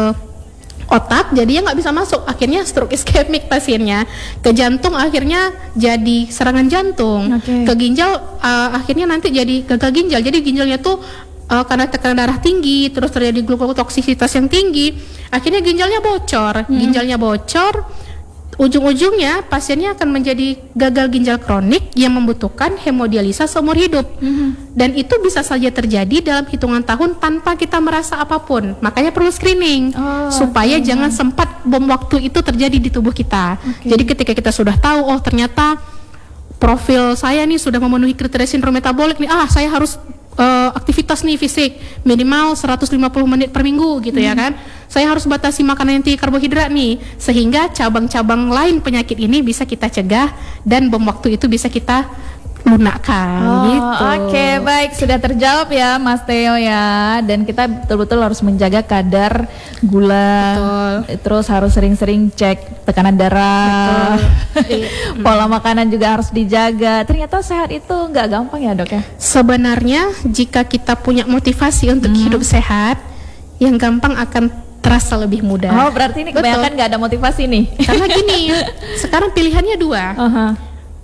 [SPEAKER 2] otak, jadinya nggak bisa masuk. Akhirnya stroke iskemik pasiennya. Ke jantung akhirnya jadi serangan jantung.
[SPEAKER 1] Okay.
[SPEAKER 2] Ke ginjal uh, akhirnya nanti jadi gagal ginjal. Jadi ginjalnya tuh uh, karena tekanan darah tinggi, terus terjadi glukotoksisitas yang tinggi, akhirnya ginjalnya bocor. Hmm. Ginjalnya bocor, ujung-ujungnya pasiennya akan menjadi gagal ginjal kronik yang membutuhkan hemodialisa seumur hidup. Mm-hmm. Dan itu bisa saja terjadi dalam hitungan tahun tanpa kita merasa apapun. Makanya perlu screening oh, supaya okay. jangan sempat bom waktu itu terjadi di tubuh kita. Okay. Jadi ketika kita sudah tahu, oh ternyata profil saya nih sudah memenuhi kriteria sindrom metabolik nih, ah saya harus Uh, aktivitas nih fisik minimal seratus lima puluh menit per minggu gitu hmm. ya kan. Saya harus batasi makanan yang tinggi karbohidrat nih, sehingga cabang-cabang lain penyakit ini bisa kita cegah dan bom waktu itu bisa kita lunakkan.
[SPEAKER 1] Oh,
[SPEAKER 2] gitu.
[SPEAKER 1] Oke, okay, baik, sudah terjawab ya Mas Theo ya. Dan kita betul-betul harus menjaga kadar gula. Betul. Terus harus sering-sering cek tekanan darah. Pola makanan juga harus dijaga. Ternyata sehat itu nggak gampang ya dok ya.
[SPEAKER 2] Sebenarnya jika kita punya motivasi untuk hmm. hidup sehat, yang gampang akan terasa lebih mudah.
[SPEAKER 1] Oh berarti ini kebanyakan nggak ada motivasi nih.
[SPEAKER 2] Karena gini, sekarang pilihannya dua. Uh-huh.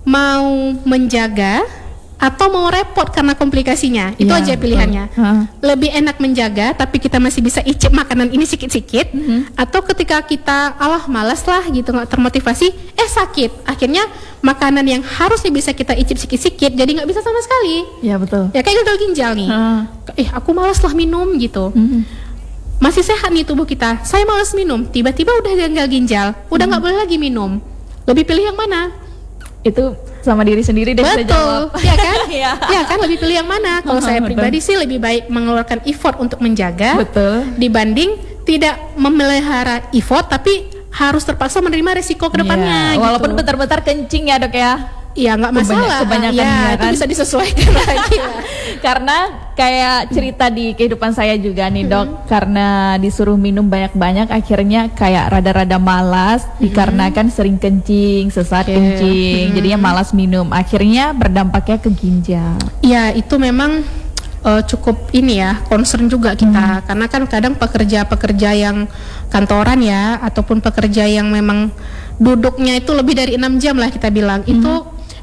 [SPEAKER 2] Mau menjaga atau mau repot karena komplikasinya. Itu ya, aja pilihannya. Uh. Lebih enak menjaga tapi kita masih bisa icip makanan ini sikit-sikit, uh-huh. atau ketika kita alah malas lah gitu, nggak termotivasi, eh sakit. Akhirnya makanan yang harusnya bisa kita icip sikit-sikit jadi nggak bisa sama sekali.
[SPEAKER 1] Ya betul.
[SPEAKER 2] Ya kayak gagal ginjal nih. Uh. Eh aku malas lah minum gitu. Uh-huh. Masih sehat nih tubuh kita, saya malas minum, tiba-tiba udah gagal ginjal, udah nggak uh-huh. boleh lagi minum. Lebih pilih yang mana?
[SPEAKER 1] Itu sama diri sendiri deh.
[SPEAKER 2] Betul, ya kan? ya. ya kan, lebih pilih yang mana? Kalau saya pribadi sih lebih baik mengeluarkan effort untuk menjaga, betul, dibanding tidak memelihara effort tapi harus terpaksa menerima resiko kedepannya.
[SPEAKER 1] Ya, walaupun
[SPEAKER 2] gitu.
[SPEAKER 1] bentar-bentar kencing ya dok ya.
[SPEAKER 2] Iya nggak masalah,
[SPEAKER 1] kebanyakan
[SPEAKER 2] ya,
[SPEAKER 1] ya,
[SPEAKER 2] itu
[SPEAKER 1] kan?
[SPEAKER 2] bisa disesuaikan lagi lah.
[SPEAKER 1] Karena kayak cerita di kehidupan saya juga nih dok, hmm. karena disuruh minum banyak-banyak akhirnya kayak rada-rada malas, hmm. dikarenakan sering kencing, sesat okay. kencing, hmm. jadinya malas minum, akhirnya berdampaknya ke ginjal. Iya
[SPEAKER 2] itu memang uh, cukup ini ya, concern juga kita, hmm. karena kan kadang pekerja-pekerja yang kantoran ya, ataupun pekerja yang memang duduknya itu lebih dari enam jam lah kita bilang, hmm. itu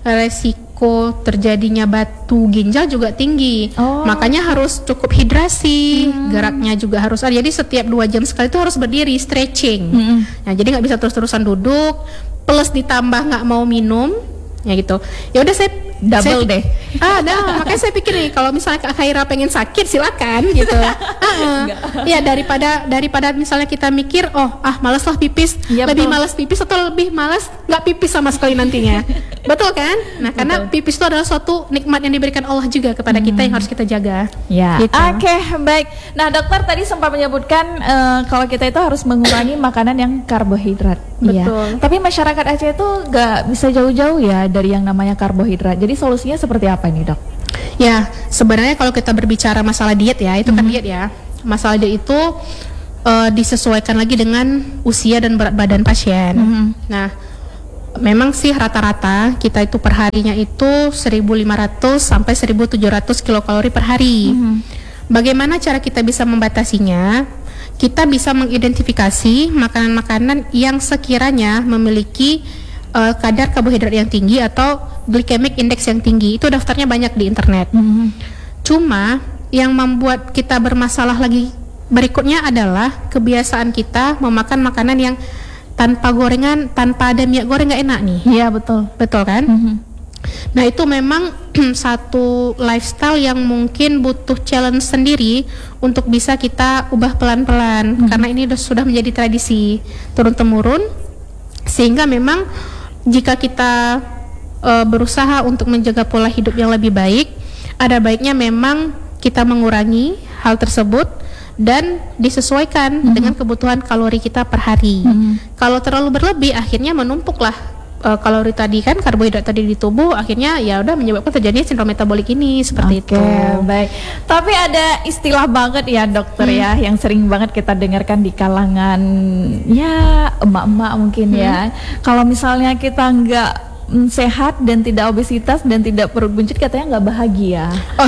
[SPEAKER 2] resiko terjadinya batu ginjal juga tinggi. Oh. Makanya harus cukup hidrasi, hmm. geraknya juga harus ada. Jadi setiap dua jam sekali itu harus berdiri, stretching. Hmm. Nah, jadi nggak bisa terus-terusan duduk, plus ditambah nggak mau minum, ya gitu. Ya udah saya
[SPEAKER 1] double saya, deh.
[SPEAKER 2] Ah, nah, makanya saya pikir nih kalau misalnya Kak Khaira pengen sakit silakan gitu. uh-uh. Ya daripada daripada misalnya kita mikir oh ah malas lah pipis, ya, lebih malas pipis atau lebih malas nggak pipis sama sekali nantinya. Betul kan? Nah, karena betul. Pipis itu adalah suatu nikmat yang diberikan Allah juga kepada hmm. kita yang harus kita jaga. Ya. Gitu.
[SPEAKER 1] Oke, okay, baik. Nah, dokter tadi sempat menyebutkan uh, kalau kita itu harus mengurangi makanan yang karbohidrat.
[SPEAKER 2] Betul.
[SPEAKER 1] Ya. Tapi masyarakat Aceh itu nggak bisa jauh-jauh ya dari yang namanya karbohidrat. Jadi solusinya seperti apa nih dok?
[SPEAKER 2] Ya sebenarnya kalau kita berbicara masalah diet ya itu mm-hmm. kan diet ya. Masalah diet itu uh, disesuaikan lagi dengan usia dan berat badan pasien. Mm-hmm. Nah memang sih rata-rata kita itu perharinya itu seribu lima ratus sampai seribu tujuh ratus kilokalori per hari. Mm-hmm. Bagaimana cara kita bisa membatasinya? Kita bisa mengidentifikasi makanan-makanan yang sekiranya memiliki uh, kadar karbohidrat yang tinggi atau glycemic index yang tinggi. Itu daftarnya banyak di internet. Mm-hmm. Cuma yang membuat kita bermasalah lagi berikutnya adalah kebiasaan kita memakan makanan yang tanpa gorengan, tanpa ada minyak goreng nggak enak nih.
[SPEAKER 1] Iya betul,
[SPEAKER 2] betul kan? Mm-hmm. Nah itu memang satu lifestyle yang mungkin butuh challenge sendiri untuk bisa kita ubah pelan-pelan, hmm. karena ini sudah menjadi tradisi turun-temurun, sehingga memang jika kita uh, berusaha untuk menjaga pola hidup yang lebih baik, ada baiknya memang kita mengurangi hal tersebut dan disesuaikan mm-hmm. dengan kebutuhan kalori kita per hari. Mm-hmm. Kalau terlalu berlebih, akhirnya menumpuklah uh, kalori tadi kan, karbohidrat tadi di tubuh, akhirnya ya udah menyebabkan terjadinya sindrom metabolik ini seperti
[SPEAKER 1] okay, itu. Baik. Tapi ada istilah banget ya dokter hmm. ya, yang sering banget kita dengarkan di kalangan ya emak-emak mungkin hmm. ya. Kalau misalnya kita nggak mm, sehat dan tidak obesitas dan tidak perut buncit, katanya nggak bahagia. Oh.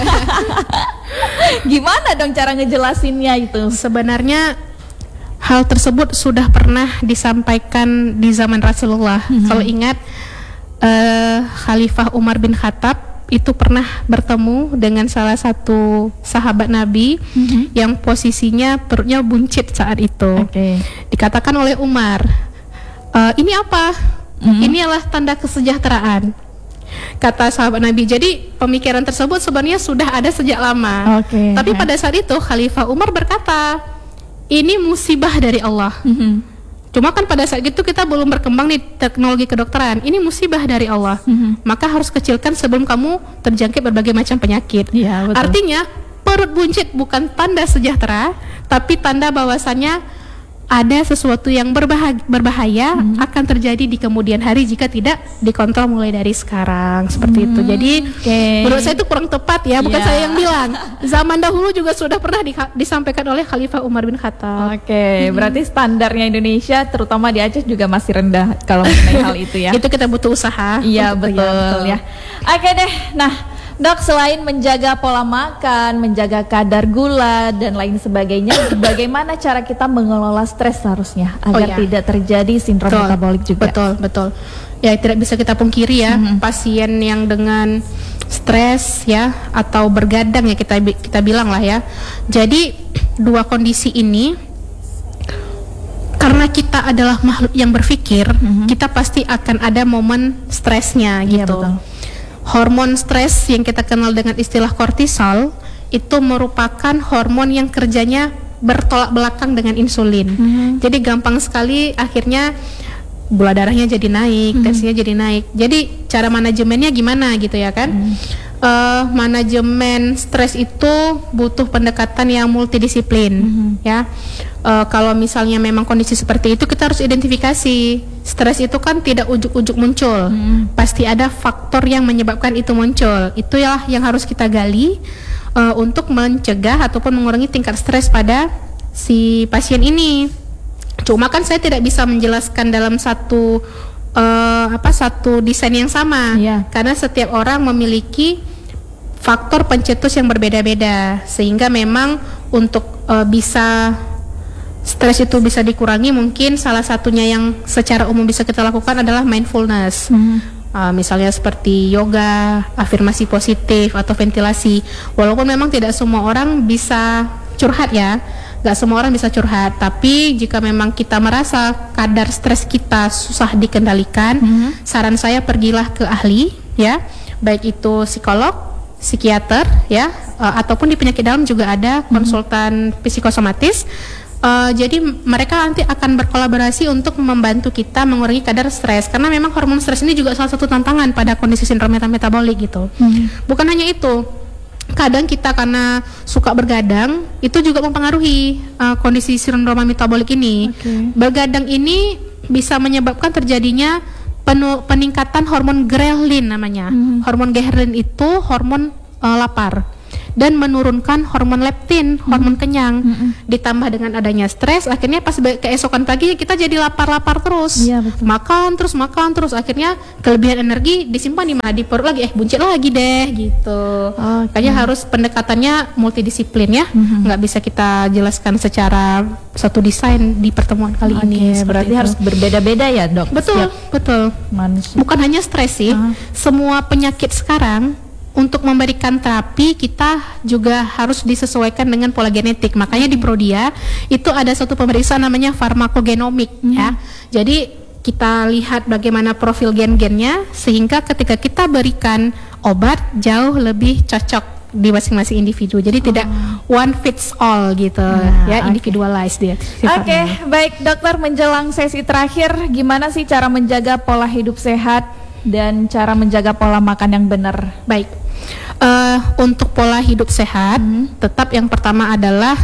[SPEAKER 1] Gimana dong cara ngejelasinnya itu?
[SPEAKER 2] Sebenarnya hal tersebut sudah pernah disampaikan di zaman Rasulullah. Mm-hmm. Kalau ingat, uh, Khalifah Umar bin Khattab itu pernah bertemu dengan salah satu sahabat Nabi mm-hmm. yang posisinya perutnya buncit saat itu. Okay. Dikatakan oleh Umar, uh, ini apa? Mm-hmm. Ini adalah tanda kesejahteraan. Kata sahabat Nabi. Jadi pemikiran tersebut sebenarnya sudah ada sejak lama. Okay. Tapi pada saat itu Khalifah Umar berkata, ini musibah dari Allah. Mm-hmm. Cuma kan pada saat itu kita belum berkembang nih teknologi kedokteran. Ini musibah dari Allah. Mm-hmm. Maka harus kecilkan sebelum kamu terjangkit berbagai macam penyakit. Ya, betul. Artinya perut buncit bukan tanda sejahtera, tapi tanda bahwasannya ada sesuatu yang berbahaya, berbahaya hmm. akan terjadi di kemudian hari jika tidak dikontrol mulai dari sekarang, seperti hmm. itu. Jadi okay. menurut saya itu kurang tepat ya, bukan yeah. saya yang bilang. Zaman dahulu juga sudah pernah di, disampaikan oleh Khalifah Umar bin Khattab. Oke, okay. hmm. berarti standarnya Indonesia terutama di Aceh juga masih rendah kalau mengenai hal itu ya. Itu kita butuh usaha.
[SPEAKER 1] Iya betul, betul ya. Oke okay deh. Nah, Dok, selain menjaga pola makan, menjaga kadar gula dan lain sebagainya, bagaimana cara kita mengelola stres seharusnya agar oh, ya. tidak terjadi sindrom betul, metabolik juga?
[SPEAKER 2] Betul, betul. Ya, tidak bisa kita pungkiri ya, mm-hmm. pasien yang dengan stres ya atau bergadang ya kita kita bilang lah ya. Jadi dua kondisi ini, karena kita adalah makhluk yang berpikir, mm-hmm. kita pasti akan ada momen stresnya gitu. Ya, betul. Hormon stres yang kita kenal dengan istilah kortisol itu merupakan hormon yang kerjanya bertolak belakang dengan insulin. Mm-hmm. Jadi gampang sekali akhirnya gula darahnya jadi naik, mm-hmm. tensinya jadi naik. Jadi cara manajemennya gimana gitu ya kan? Mm-hmm. Uh, manajemen stres itu butuh pendekatan yang multidisiplin, mm-hmm. ya. Uh, kalau misalnya memang kondisi seperti itu, kita harus identifikasi. Stres itu kan tidak ujuk-ujuk muncul, mm-hmm. pasti ada faktor yang menyebabkan itu muncul. Itulah yang harus kita gali uh, untuk mencegah ataupun mengurangi tingkat stres pada si pasien ini. Cuma kan saya tidak bisa menjelaskan dalam satu uh, apa satu desain yang sama, yeah. karena setiap orang memiliki faktor pencetus yang berbeda-beda, sehingga memang untuk uh, bisa stres itu bisa dikurangi, mungkin salah satunya yang secara umum bisa kita lakukan adalah mindfulness. Hmm. Uh, misalnya seperti yoga, afirmasi positif atau ventilasi. Walaupun memang tidak semua orang bisa curhat ya, gak semua orang bisa curhat. Tapi jika memang kita merasa kadar stres kita susah dikendalikan, hmm. saran saya pergilah ke ahli ya, baik itu psikolog, psikiater ya, uh, ataupun di penyakit dalam juga ada konsultan hmm. psikosomatis. Uh, jadi mereka nanti akan berkolaborasi untuk membantu kita mengurangi kadar stres, karena memang hormon stres ini juga salah satu tantangan pada kondisi sindrom metabolik gitu. Hmm. Bukan hanya itu, kadang kita karena suka bergadang itu juga mempengaruhi uh, kondisi sindrom metabolik ini. Okay. Bergadang ini bisa menyebabkan terjadinya penu- peningkatan hormon ghrelin namanya. Hmm. Hormon ghrelin itu hormon uh, lapar dan menurunkan hormon leptin, hmm. hormon kenyang. Hmm. Ditambah dengan adanya stres, akhirnya pas keesokan pagi kita jadi lapar-lapar terus. Ya, makan terus, makan terus, akhirnya kelebihan energi disimpan di mana? Di perut lagi, eh buncit lagi deh gitu. Okay. Kayaknya harus pendekatannya multidisiplin ya, hmm. nggak bisa kita jelaskan secara satu desain di pertemuan kali okay, ini.
[SPEAKER 1] Berarti itu harus berbeda-beda ya dok?
[SPEAKER 2] Betul, Setiap betul. Manusia. Bukan hanya stres sih, uh-huh. semua penyakit sekarang untuk memberikan terapi kita juga harus disesuaikan dengan pola genetik. Makanya di Prodia itu ada satu pemeriksaan namanya farmakogenomik hmm. ya. Jadi kita lihat bagaimana profil gen-gennya, sehingga ketika kita berikan obat jauh lebih cocok di masing-masing individu. Jadi oh. tidak one fits all gitu, nah, ya okay. individualized dia.
[SPEAKER 1] Oke, okay, baik dokter, menjelang sesi terakhir, gimana sih cara menjaga pola hidup sehat dan cara menjaga pola makan yang benar?
[SPEAKER 2] Baik, uh, untuk pola hidup sehat, hmm. tetap yang pertama adalah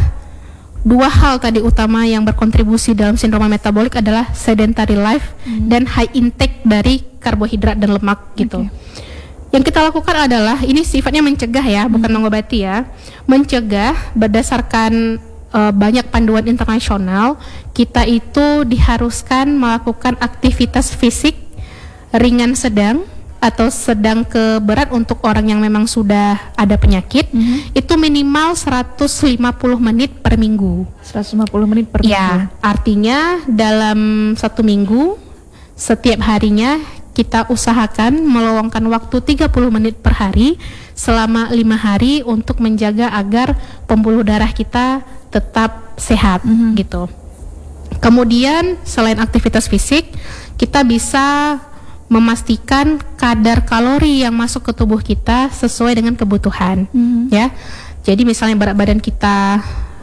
[SPEAKER 2] dua hal tadi utama yang berkontribusi dalam sindroma metabolik adalah sedentary life hmm. dan high intake dari karbohidrat dan lemak gitu. Okay. Yang kita lakukan adalah, ini sifatnya mencegah ya, hmm. bukan mengobati ya. Mencegah berdasarkan uh, banyak panduan internasional, kita itu diharuskan melakukan aktivitas fisik ringan sedang atau sedang ke berat untuk orang yang memang sudah ada penyakit, hmm. itu minimal seratus lima puluh menit per minggu.
[SPEAKER 1] seratus lima puluh menit per minggu.
[SPEAKER 2] Ya, artinya dalam satu minggu, setiap harinya kita usahakan meluangkan waktu tiga puluh menit per hari selama lima hari untuk menjaga agar pembuluh darah kita tetap sehat mm-hmm. gitu. Kemudian selain aktivitas fisik, kita bisa memastikan kadar kalori yang masuk ke tubuh kita sesuai dengan kebutuhan mm-hmm. ya. Jadi misalnya berat badan kita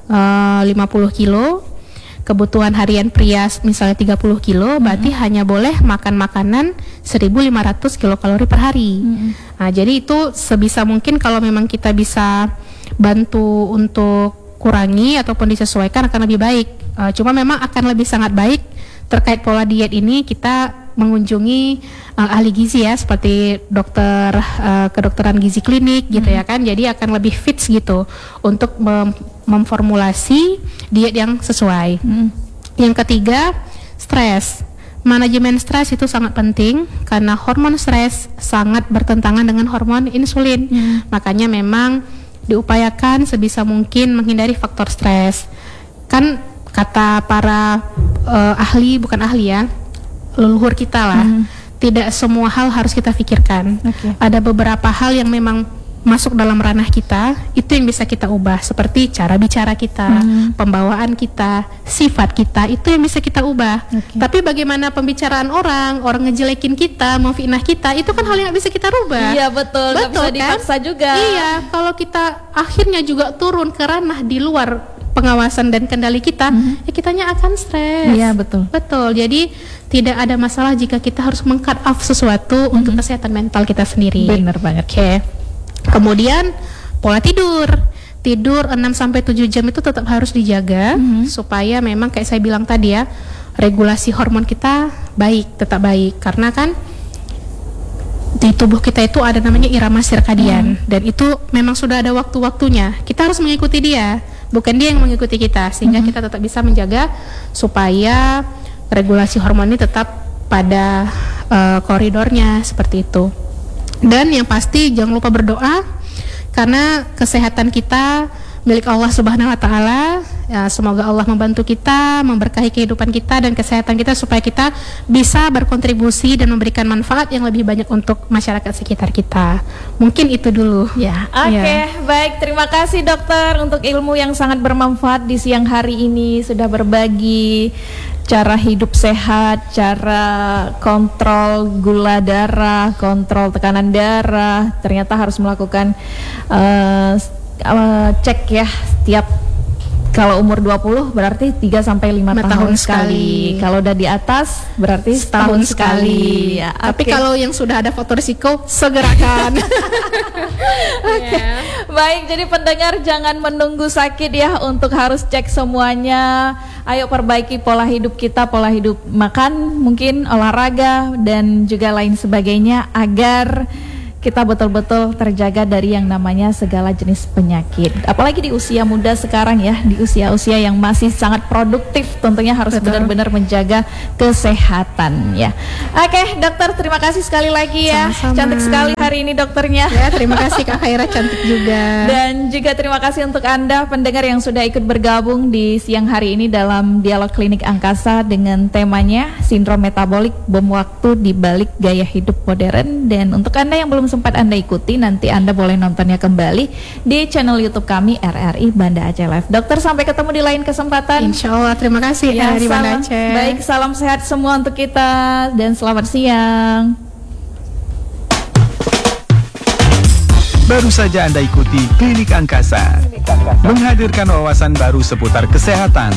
[SPEAKER 2] uh, lima puluh kilo, kebutuhan harian pria misalnya tiga puluh kilo, mm-hmm. berarti hanya boleh makan makanan seribu lima ratus kilokalori per hari. Mm-hmm. Nah, jadi itu sebisa mungkin kalau memang kita bisa bantu untuk kurangi ataupun disesuaikan akan lebih baik. Uh, cuma memang akan lebih sangat baik terkait pola diet ini kita mengunjungi uh, ahli gizi ya, seperti dokter uh, kedokteran gizi klinik gitu mm-hmm. ya kan. Jadi akan lebih fit gitu untuk mem- memformulasi diet yang sesuai. Hmm. Yang ketiga, stres. Manajemen stres itu sangat penting karena hormon stres sangat bertentangan dengan hormon insulin. Hmm. Makanya memang diupayakan sebisa mungkin menghindari faktor stres. Kan kata para uh, ahli, bukan ahli ya, leluhur kita lah, hmm. tidak semua hal harus kita pikirkan. Okay. Ada beberapa hal yang memang masuk dalam ranah kita, itu yang bisa kita ubah, seperti cara bicara kita, hmm. pembawaan kita, sifat kita, itu yang bisa kita ubah. Okay. Tapi bagaimana pembicaraan orang, orang ngejelekin kita, memfitnah kita, itu kan hal yang bisa kita rubah.
[SPEAKER 1] Iya betul, nggak bisa dipaksa kan? Juga.
[SPEAKER 2] Iya, kalau kita akhirnya juga turun ke ranah di luar pengawasan dan kendali kita, hmm. ya kitanya akan stres.
[SPEAKER 1] Iya betul.
[SPEAKER 2] Betul. Jadi tidak ada masalah jika kita harus meng-cut off sesuatu hmm. untuk kesehatan mental kita sendiri.
[SPEAKER 1] Benar banget.
[SPEAKER 2] Oke. Okay. Kemudian pola tidur. Tidur enam sampai tujuh jam itu tetap harus dijaga mm-hmm. supaya memang kayak saya bilang tadi ya, regulasi hormon kita baik, tetap baik. Karena kan di tubuh kita itu ada namanya irama sirkadian mm. dan itu memang sudah ada waktu-waktunya. Kita harus mengikuti dia, bukan dia yang mengikuti kita, sehingga mm-hmm. kita tetap bisa menjaga supaya regulasi hormon ini tetap pada uh, koridornya seperti itu. Dan yang pasti jangan lupa berdoa, karena kesehatan kita milik Allah Subhanahu wa taala. Ya, semoga Allah membantu kita, memberkahi kehidupan kita dan kesehatan kita supaya kita bisa berkontribusi dan memberikan manfaat yang lebih banyak untuk masyarakat sekitar kita. Mungkin itu dulu.
[SPEAKER 1] Ya. Oke, okay, ya. Baik, terima kasih dokter untuk ilmu yang sangat bermanfaat di siang hari ini, sudah berbagi cara hidup sehat, cara kontrol gula darah, kontrol tekanan darah. Ternyata harus melakukan uh, uh, cek ya setiap, kalau umur dua puluh berarti tiga sampai lima tahun, tahun sekali. sekali. Kalau udah di atas berarti setahun, setahun sekali. sekali. Ya,
[SPEAKER 2] tapi okay. kalau yang sudah ada faktor risiko segerakan.
[SPEAKER 1] Oke. Okay. Yeah. Baik, jadi pendengar jangan menunggu sakit ya untuk harus cek semuanya. Ayo perbaiki pola hidup kita, pola hidup makan, mungkin olahraga dan juga lain sebagainya agar kita betul-betul terjaga dari yang namanya segala jenis penyakit. Apalagi di usia muda sekarang ya, di usia-usia yang masih sangat produktif, tentunya harus Betul. benar-benar menjaga kesehatan ya. Oke, dokter, terima kasih sekali lagi ya. Sama-sama. Cantik sekali hari ini dokternya.
[SPEAKER 2] Ya, terima kasih Kak Khaira, cantik juga.
[SPEAKER 1] Dan juga terima kasih untuk Anda pendengar yang sudah ikut bergabung di siang hari ini dalam Dialog Klinik Angkasa dengan temanya Sindrom Metabolik, Bom Waktu di Balik Gaya Hidup Modern. Dan untuk Anda yang belum sempat Anda ikuti, nanti Anda boleh nontonnya kembali di channel YouTube kami R R I Banda Aceh Live. Dokter, sampai ketemu di lain kesempatan.
[SPEAKER 2] Insya Allah, terima kasih ya,
[SPEAKER 1] di Banda Aceh. Baik, salam sehat semua untuk kita dan selamat siang.
[SPEAKER 4] Baru saja Anda ikuti Klinik Angkasa, menghadirkan wawasan baru seputar kesehatan,